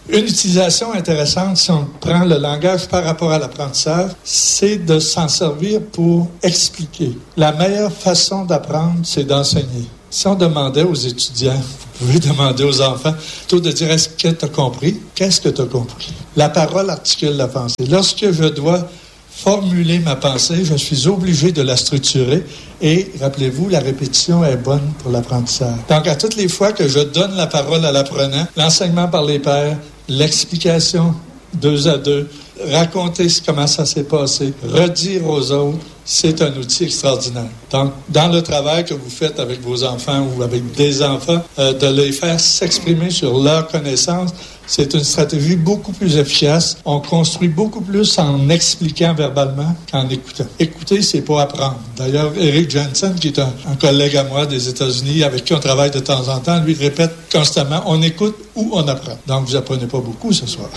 Une utilisation intéressante, si on prend le langage par rapport à l'apprentissage, c'est de s'en servir pour expliquer. La meilleure façon d'apprendre, c'est d'enseigner. Si on demandait aux étudiants, vous pouvez demander aux enfants, plutôt de dire « Est-ce que tu as compris? Qu'est-ce que tu as compris? » La parole articule la pensée. Lorsque je dois formuler ma pensée, je suis obligé de la structurer et, rappelez-vous, la répétition est bonne pour l'apprentissage. Donc, à toutes les fois que je donne la parole à l'apprenant, l'enseignement par les pairs, l'explication deux à deux, raconter comment ça s'est passé, redire aux autres, c'est un outil extraordinaire. Donc, dans le travail que vous faites avec vos enfants ou avec des enfants, euh, de les faire s'exprimer sur leurs connaissances, c'est une stratégie beaucoup plus efficace. On construit beaucoup plus en expliquant verbalement qu'en écoutant. Écouter, c'est pour apprendre. D'ailleurs, Eric Jensen, qui est un, un collègue à moi des États-Unis, avec qui on travaille de temps en temps, lui répète constamment, on écoute ou on apprend. Donc, vous apprenez pas beaucoup ce soir.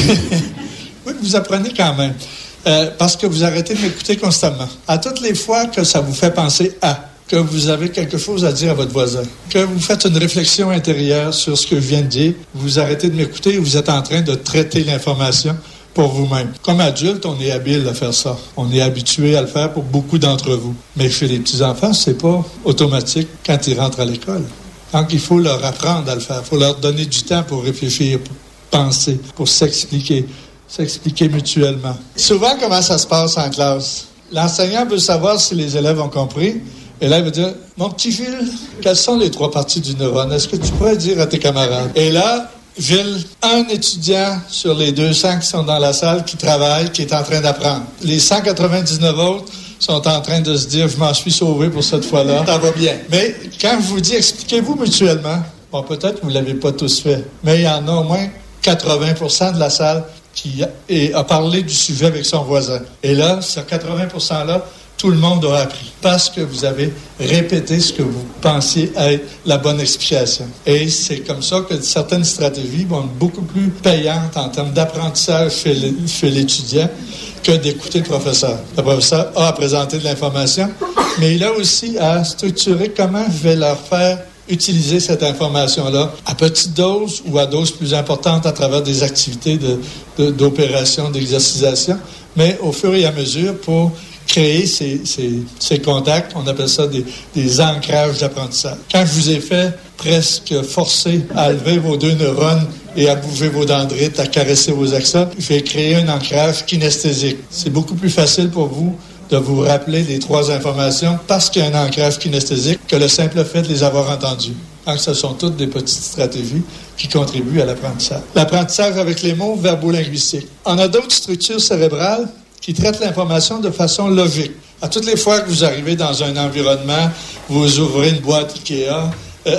Oui, vous apprenez quand même. Euh, parce que vous arrêtez de m'écouter constamment. À toutes les fois que ça vous fait penser à, que vous avez quelque chose à dire à votre voisin, que vous faites une réflexion intérieure sur ce que je viens de dire, vous arrêtez de m'écouter et vous êtes en train de traiter l'information pour vous-même. Comme adulte, on est habile à faire ça. On est habitué à le faire pour beaucoup d'entre vous. Mais chez les petits-enfants, c'est pas automatique quand ils rentrent à l'école. Donc, il faut leur apprendre à le faire. Il faut leur donner du temps pour réfléchir, pour penser, pour s'expliquer. S'expliquer mutuellement. Souvent, comment ça se passe en classe? L'enseignant veut savoir si les élèves ont compris. Et là, il va dire, mon petit Gilles, quelles sont les trois parties du neurone? Est-ce que tu pourrais dire à tes camarades? Et là, Gilles, un étudiant sur les deux cents qui sont dans la salle, qui travaille, qui est en train d'apprendre. Les cent quatre-vingt-dix-neuf autres sont en train de se dire, je m'en suis sauvé pour cette fois-là. Ça va bien. Mais quand je vous dis, expliquez-vous mutuellement, bon, peut-être que vous ne l'avez pas tous fait, mais il y en a au moins quatre-vingts pour cent de la salle qui a, et a parlé du sujet avec son voisin. Et là, ce quatre-vingts pour cent-là, tout le monde a appris parce que vous avez répété ce que vous pensiez être la bonne explication. Et c'est comme ça que certaines stratégies vont être beaucoup plus payantes en termes d'apprentissage chez l'étudiant que d'écouter le professeur. Le professeur a à présenter de l'information, mais il a aussi à structurer comment je vais leur faire utiliser cette information-là à petite dose ou à dose plus importante à travers des activités de, de, d'opération, d'exercisation, mais au fur et à mesure pour créer ces, ces, ces contacts. On appelle ça des, des ancrages d'apprentissage. Quand je vous ai fait presque forcer à lever vos deux neurones et à bouger vos dendrites, à caresser vos axones, je vais créer un ancrage kinesthésique. C'est beaucoup plus facile pour vous de vous rappeler les trois informations parce qu'il y a un ancrage kinesthésique que le simple fait de les avoir entendues. Donc, ce sont toutes des petites stratégies qui contribuent à l'apprentissage. L'apprentissage avec les mots verbo-linguistiques. On a d'autres structures cérébrales qui traitent l'information de façon logique. À toutes les fois que vous arrivez dans un environnement, vous ouvrez une boîte Ikea, euh,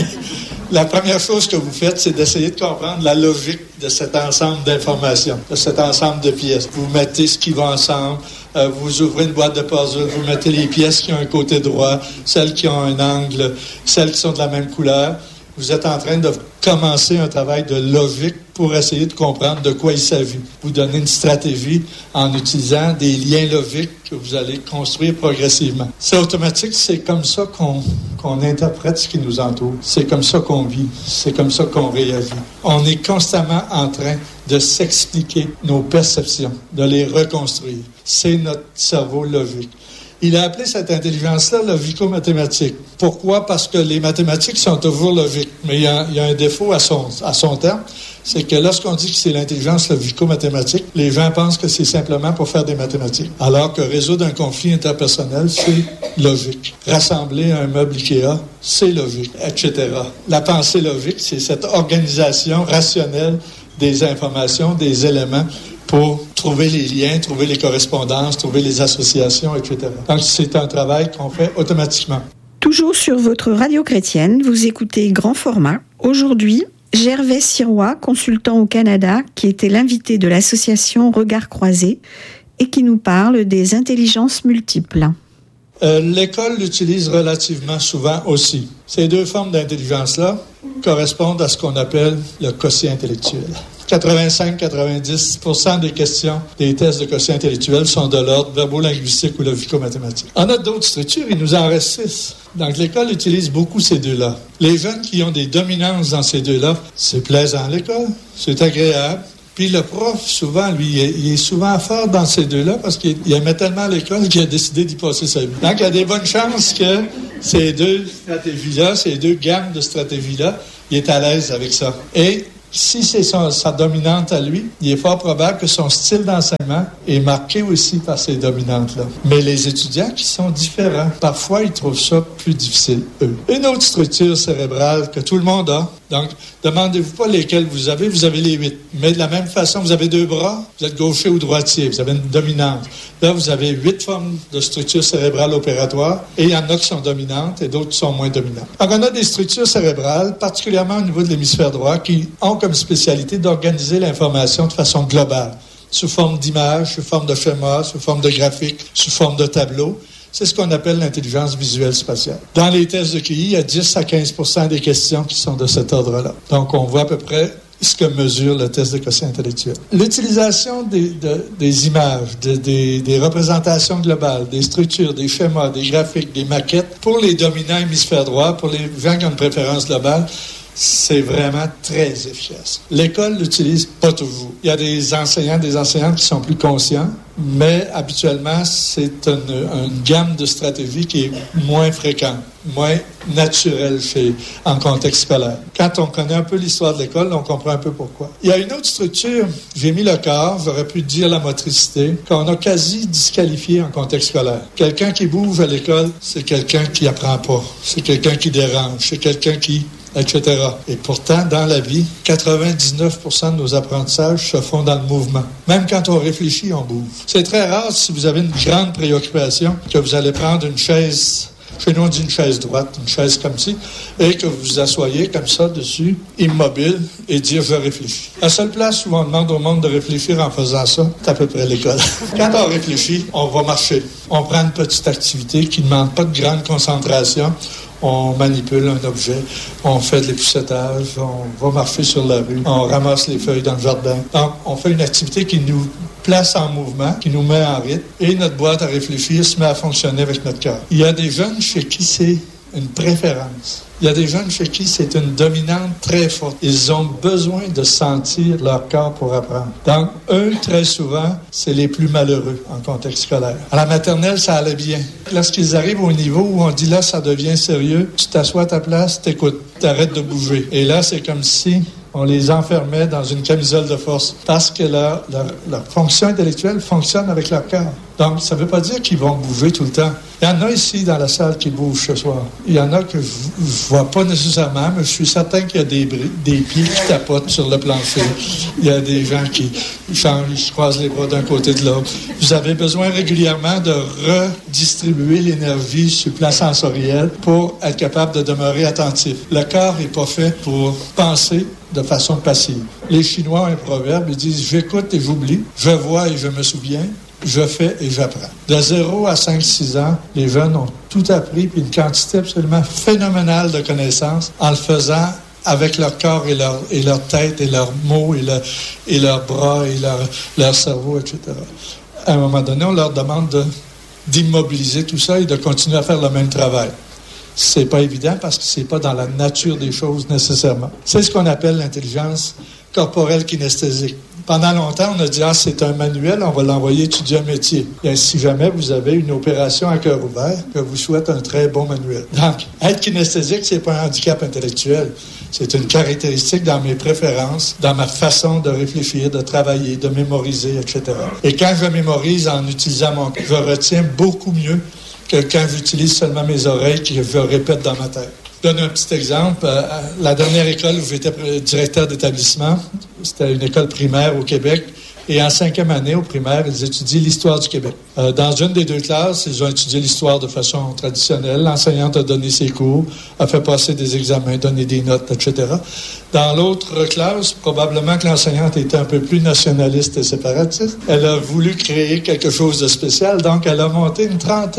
la première chose que vous faites, c'est d'essayer de comprendre la logique de cet ensemble d'informations, de cet ensemble de pièces. Vous mettez ce qui va ensemble, euh, vous ouvrez une boîte de puzzle, vous mettez les pièces qui ont un côté droit, celles qui ont un angle, celles qui sont de la même couleur. Vous êtes en train de commencer un travail de logique pour essayer de comprendre de quoi il s'agit. Vous donnez une stratégie en utilisant des liens logiques que vous allez construire progressivement. C'est automatique, c'est comme ça qu'on, qu'on interprète ce qui nous entoure. C'est comme ça qu'on vit, c'est comme ça qu'on réagit. On est constamment en train de s'expliquer nos perceptions, de les reconstruire. C'est notre cerveau logique. Il a appelé cette intelligence-là logico-mathématique. Pourquoi? Parce que les mathématiques sont toujours logiques. Mais il y a, il y a un défaut à son, à son terme, c'est que lorsqu'on dit que c'est l'intelligence logico-mathématique, les gens pensent que c'est simplement pour faire des mathématiques. Alors que résoudre un conflit interpersonnel, c'est logique. Rassembler un meuble Ikea, c'est logique, et cetera. La pensée logique, c'est cette organisation rationnelle des informations, des éléments, pour trouver les liens, trouver les correspondances, trouver les associations, et cetera. Donc, c'est un travail qu'on fait automatiquement. Toujours sur votre radio chrétienne, vous écoutez Grand Format. Aujourd'hui, Gervais Sirois, consultant au Canada, qui était l'invité de l'association Regards Croisés et qui nous parle des intelligences multiples. Euh, l'école l'utilise relativement souvent aussi. Ces deux formes d'intelligence-là correspondent à ce qu'on appelle le quotient intellectuel. quatre-vingt-cinq à quatre-vingt-dix pour cent des questions des tests de quotient intellectuel sont de l'ordre verbo-linguistique ou logico-mathématique. On a d'autres structures, il nous en reste six. Donc, l'école utilise beaucoup ces deux-là. Les jeunes qui ont des dominances dans ces deux-là, c'est plaisant à l'école, c'est agréable. Puis le prof, souvent, lui, il est, il est souvent fort dans ces deux-là parce qu'il aimait tellement l'école qu'il a décidé d'y passer sa vie. Donc, il y a des bonnes chances que ces deux stratégies-là, ces deux gammes de stratégies-là, il est à l'aise avec ça. Et si c'est son, sa dominante à lui, il est fort probable que son style d'enseignement est marqué aussi par ces dominantes-là. Mais les étudiants qui sont différents, parfois, ils trouvent ça plus difficile, eux. Une autre structure cérébrale que tout le monde a, donc, demandez-vous pas lesquelles vous avez, vous avez les huit. Mais de la même façon, vous avez deux bras, vous êtes gaucher ou droitier, vous avez une dominante. Là, vous avez huit formes de structures cérébrales opératoires, et il y en a qui sont dominantes et d'autres qui sont moins dominantes. Donc, on a des structures cérébrales, particulièrement au niveau de l'hémisphère droit, qui ont comme spécialité d'organiser l'information de façon globale, sous forme d'images, sous forme de schémas, sous forme de graphiques, sous forme de tableaux. C'est ce qu'on appelle l'intelligence visuelle spatiale. Dans les tests de Q I, il y a dix à quinze pour cent des questions qui sont de cet ordre-là. Donc, on voit à peu près ce que mesure le test de quotient intellectuel. L'utilisation des, de, des images, de, des, des représentations globales, des structures, des schémas, des graphiques, des maquettes, pour les dominants hémisphère droit, pour les gens qui ont une préférence globale, c'est vraiment très efficace. L'école l'utilise pas toujours. Il y a des enseignants, des enseignantes qui sont plus conscients, mais habituellement, c'est une, une gamme de stratégies qui est moins fréquente, moins naturelle chez, en contexte scolaire. Quand on connaît un peu l'histoire de l'école, on comprend un peu pourquoi. Il y a une autre structure, j'ai mis le corps, j'aurais pu dire la motricité, qu'on a quasi disqualifié en contexte scolaire. Quelqu'un qui bouge à l'école, c'est quelqu'un qui apprend pas, c'est quelqu'un qui dérange, c'est quelqu'un qui et cetera. Et pourtant, dans la vie, quatre-vingt-dix-neuf pour cent de nos apprentissages se font dans le mouvement. Même quand on réfléchit, on bouge. C'est très rare, si vous avez une grande préoccupation, que vous allez prendre une chaise, chez nous on dit une chaise droite, une chaise comme ci, et que vous vous asseyez comme ça dessus, immobile, et dire « je réfléchis ». La seule place où on demande au monde de réfléchir en faisant ça, c'est à peu près l'école. Quand on réfléchit, on va marcher. On prend une petite activité qui ne demande pas de grande concentration. On manipule un objet, on fait de l'époussetage, on va marcher sur la rue, on ramasse les feuilles dans le jardin. Donc, on fait une activité qui nous place en mouvement, qui nous met en rythme, et notre boîte à réfléchir se met à fonctionner avec notre cœur. Il y a des jeunes chez qui c'est une préférence. Il y a des jeunes chez qui c'est une dominante très forte. Ils ont besoin de sentir leur corps pour apprendre. Donc, eux, très souvent, c'est les plus malheureux en contexte scolaire. À la maternelle, ça allait bien. Lorsqu'ils arrivent au niveau où on dit là, ça devient sérieux, tu t'assois à ta place, t'écoutes, t'arrêtes de bouger. Et là, c'est comme si on les enfermait dans une camisole de force parce que leur, leur, leur fonction intellectuelle fonctionne avec leur cœur. Donc, ça ne veut pas dire qu'ils vont bouger tout le temps. Il y en a ici dans la salle qui bougent ce soir. Il y en a que je ne vois pas nécessairement, mais je suis certain qu'il y a des, des pieds qui tapotent sur le plancher. Il y a des gens qui changent, ils se croisent les bras d'un côté de l'autre. Vous avez besoin régulièrement de redistribuer l'énergie sur le plan sensoriel pour être capable de demeurer attentif. Le corps n'est pas fait pour penser de façon passive. Les Chinois ont un proverbe, ils disent « j'écoute et j'oublie, je vois et je me souviens ». Je fais et j'apprends. De zéro à cinq six ans, les jeunes ont tout appris, puis une quantité absolument phénoménale de connaissances en le faisant avec leur corps et leur, et leur tête et leurs mots et, le, et leurs bras et leur, leur cerveau, et cetera. À un moment donné, on leur demande de, d'immobiliser tout ça et de continuer à faire le même travail. C'est pas évident parce que c'est pas dans la nature des choses nécessairement. C'est ce qu'on appelle l'intelligence corporelle kinesthésique. Pendant longtemps, on a dit « Ah, c'est un manuel, on va l'envoyer étudier un métier. » Et si jamais vous avez une opération à cœur ouvert, que vous souhaite un très bon manuel. Donc, être kinesthésique, c'est pas un handicap intellectuel. C'est une caractéristique dans mes préférences, dans ma façon de réfléchir, de travailler, de mémoriser, et cetera. Et quand je mémorise en utilisant mon cœur, je retiens beaucoup mieux que quand j'utilise seulement mes oreilles que je répète dans ma tête. Je donne un petit exemple. Euh, la dernière école où j'étais directeur d'établissement, c'était une école primaire au Québec. Et en cinquième année, au primaire, ils étudient l'histoire du Québec. Euh, dans une des deux classes, ils ont étudié l'histoire de façon traditionnelle. L'enseignante a donné ses cours, a fait passer des examens, donné des notes, et cetera. Dans l'autre classe, probablement que l'enseignante était un peu plus nationaliste et séparatiste. Elle a voulu créer quelque chose de spécial, donc elle a monté une trentaine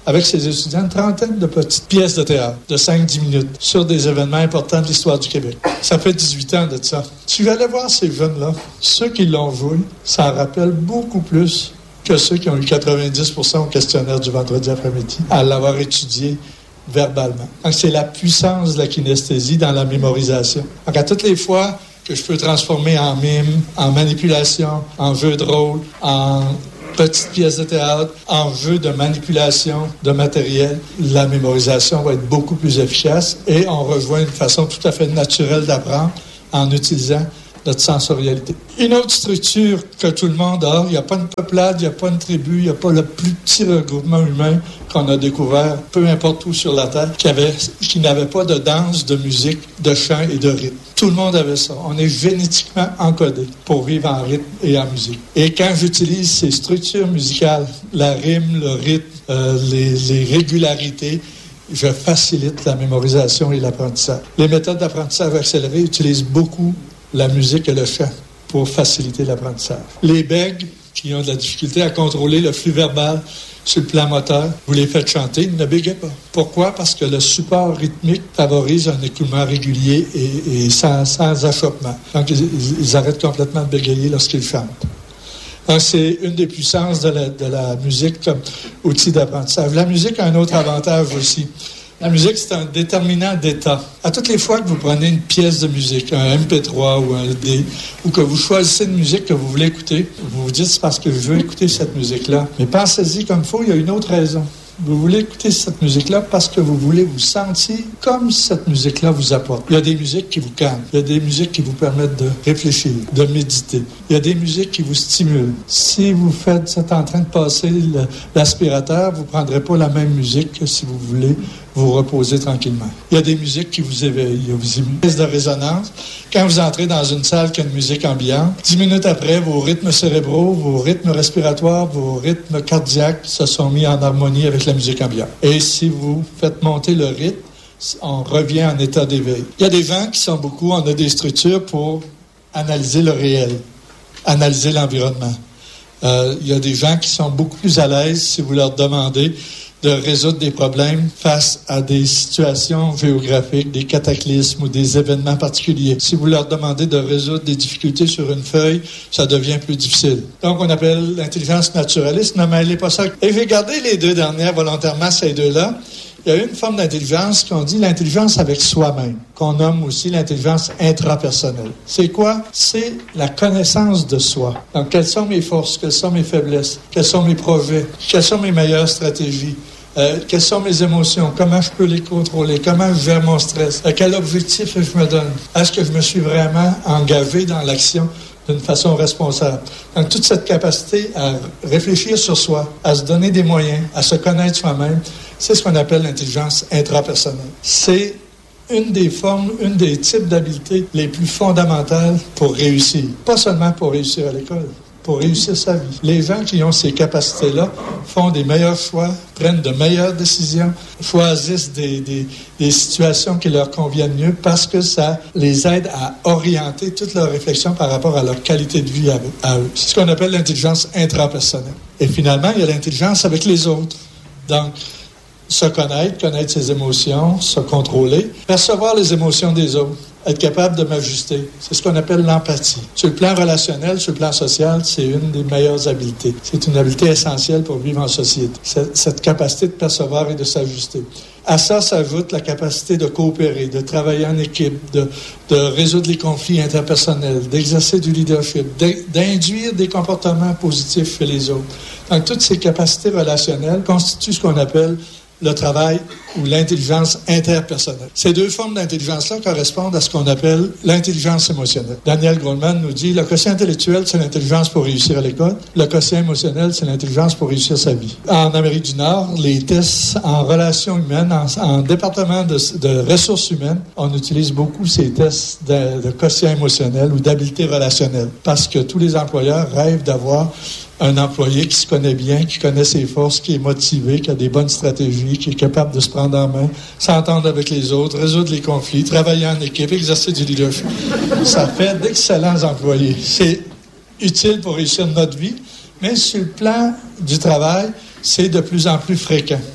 avec ses étudiants une trentaine de petites pièces de théâtre de cinq à dix minutes sur des événements importants de l'histoire du Québec. Ça fait dix-huit ans de ça. Tu vas aller voir ces jeunes-là, ceux qui l'ont joué, ça en rappelle beaucoup plus que ceux qui ont eu quatre-vingt-dix pour cent au questionnaire du vendredi après-midi à l'avoir étudié verbalement. Donc, c'est la puissance de la kinesthésie dans la mémorisation. Donc, à toutes les fois que je peux transformer en mime, en manipulation, en jeu de rôle, en petite pièce de théâtre, en jeu de manipulation de matériel, la mémorisation va être beaucoup plus efficace et on rejoint une façon tout à fait naturelle d'apprendre en utilisant notre sensorialité. Une autre structure que tout le monde a, il n'y a pas une peuplade, il n'y a pas une tribu, il n'y a pas le plus petit regroupement humain qu'on a découvert, peu importe où sur la Terre, qui, avait, qui n'avait pas de danse, de musique, de chant et de rythme. Tout le monde avait ça. On est génétiquement encodé pour vivre en rythme et en musique. Et quand j'utilise ces structures musicales, la rime, le rythme, euh, les, les régularités, je facilite la mémorisation et l'apprentissage. Les méthodes d'apprentissage accéléré utilisent beaucoup la musique et le chant pour faciliter l'apprentissage. Les bègues qui ont de la difficulté à contrôler le flux verbal sur le plan moteur, vous les faites chanter, ils ne bégayent pas. Pourquoi? Parce que le support rythmique favorise un écoulement régulier et, et sans, sans achoppement. Donc, ils, ils arrêtent complètement de bégayer lorsqu'ils chantent. Donc, c'est une des puissances de la, de la musique comme outil d'apprentissage. La musique a un autre avantage aussi. La musique, c'est un déterminant d'état. À toutes les fois que vous prenez une pièce de musique, un M P trois ou un D, ou que vous choisissez une musique que vous voulez écouter, vous vous dites, c'est parce que je veux écouter cette musique-là. Mais pensez-y comme il faut, il y a une autre raison. Vous voulez écouter cette musique-là parce que vous voulez vous sentir comme cette musique-là vous apporte. Il y a des musiques qui vous calment. Il y a des musiques qui vous permettent de réfléchir, de méditer. Il y a des musiques qui vous stimulent. Si vous faites, vous êtes en train de passer le, l'aspirateur, vous ne prendrez pas la même musique que si vous voulez vous reposer tranquillement. Il y a des musiques qui vous éveillent, il y a des musiques de résonance. Quand vous entrez dans une salle qui a une musique ambiante, dix minutes après, vos rythmes cérébraux, vos rythmes respiratoires, vos rythmes cardiaques se sont mis en harmonie avec la musique ambiante. Et si vous faites monter le rythme, on revient en état d'éveil. Il y a des gens qui sont beaucoup, on a des structures pour analyser le réel, analyser l'environnement. Euh, il y a des gens qui sont beaucoup plus à l'aise si vous leur demandez de résoudre des problèmes face à des situations géographiques, des cataclysmes ou des événements particuliers. Si vous leur demandez de résoudre des difficultés sur une feuille, ça devient plus difficile. Donc, on appelle l'intelligence naturaliste. Ne mêlez pas ça. Et j'ai gardé les deux dernières volontairement, ces deux-là. Il y a une forme d'intelligence qu'on dit l'intelligence avec soi-même, qu'on nomme aussi l'intelligence intrapersonnelle. C'est quoi? C'est la connaissance de soi. Donc, quelles sont mes forces? Quelles sont mes faiblesses? Quels sont mes projets? Quelles sont mes meilleures stratégies? Euh, quelles sont mes émotions? Comment je peux les contrôler? Comment je gère mon stress? Euh, quel objectif je me donne? Est-ce que je me suis vraiment engagé dans l'action d'une façon responsable? Donc, toute cette capacité à réfléchir sur soi, à se donner des moyens, à se connaître soi-même, c'est ce qu'on appelle l'intelligence intrapersonnelle. C'est une des formes, une des types d'habiletés les plus fondamentales pour réussir. Pas seulement pour réussir à l'école, pour réussir sa vie. Les gens qui ont ces capacités-là font des meilleurs choix, prennent de meilleures décisions, choisissent des, des, des situations qui leur conviennent mieux parce que ça les aide à orienter toute leur réflexion par rapport à leur qualité de vie à, à eux. C'est ce qu'on appelle l'intelligence intrapersonnelle. Et finalement, il y a l'intelligence avec les autres. Donc, se connaître, connaître ses émotions, se contrôler, percevoir les émotions des autres, être capable de m'ajuster. C'est ce qu'on appelle l'empathie. Sur le plan relationnel, sur le plan social, c'est une des meilleures habiletés. C'est une habileté essentielle pour vivre en société. Cette capacité de percevoir et de s'ajuster. À ça s'ajoute la capacité de coopérer, de travailler en équipe, de, de résoudre les conflits interpersonnels, d'exercer du leadership, d'induire des comportements positifs chez les autres. Donc, toutes ces capacités relationnelles constituent ce qu'on appelle le travail ou l'intelligence interpersonnelle. Ces deux formes d'intelligence-là correspondent à ce qu'on appelle l'intelligence émotionnelle. Daniel Goleman nous dit, le quotient intellectuel, c'est l'intelligence pour réussir à l'école. Le quotient émotionnel, c'est l'intelligence pour réussir sa vie. En Amérique du Nord, les tests en relations humaines, en, en département de, de ressources humaines, on utilise beaucoup ces tests de, de quotient émotionnel ou d'habileté relationnelle parce que tous les employeurs rêvent d'avoir un employé qui se connaît bien, qui connaît ses forces, qui est motivé, qui a des bonnes stratégies, qui est capable de se prendre en main, s'entendre avec les autres, résoudre les conflits, travailler en équipe, exercer du leadership. Ça fait d'excellents employés. C'est utile pour réussir notre vie, mais sur le plan du travail, c'est de plus en plus fréquent.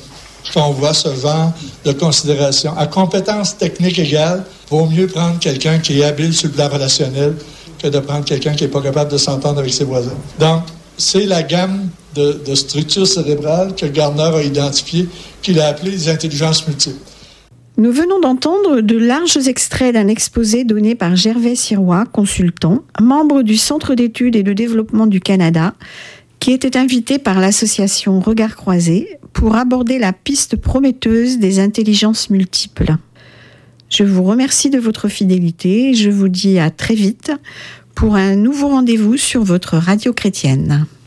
qu'on voit ce vent de considération. À compétences techniques égales, vaut mieux prendre quelqu'un qui est habile sur le plan relationnel que de prendre quelqu'un qui n'est pas capable de s'entendre avec ses voisins. Donc, c'est la gamme de, de structures cérébrales que Gardner a identifiées, qu'il a appelées les intelligences multiples. Nous venons d'entendre de larges extraits d'un exposé donné par Gervais Sirois, consultant, membre du Centre d'études et de développement du Canada, qui était invité par l'association Regards Croisés pour aborder la piste prometteuse des intelligences multiples. Je vous remercie de votre fidélité et je vous dis à très vite pour un nouveau rendez-vous sur votre radio chrétienne.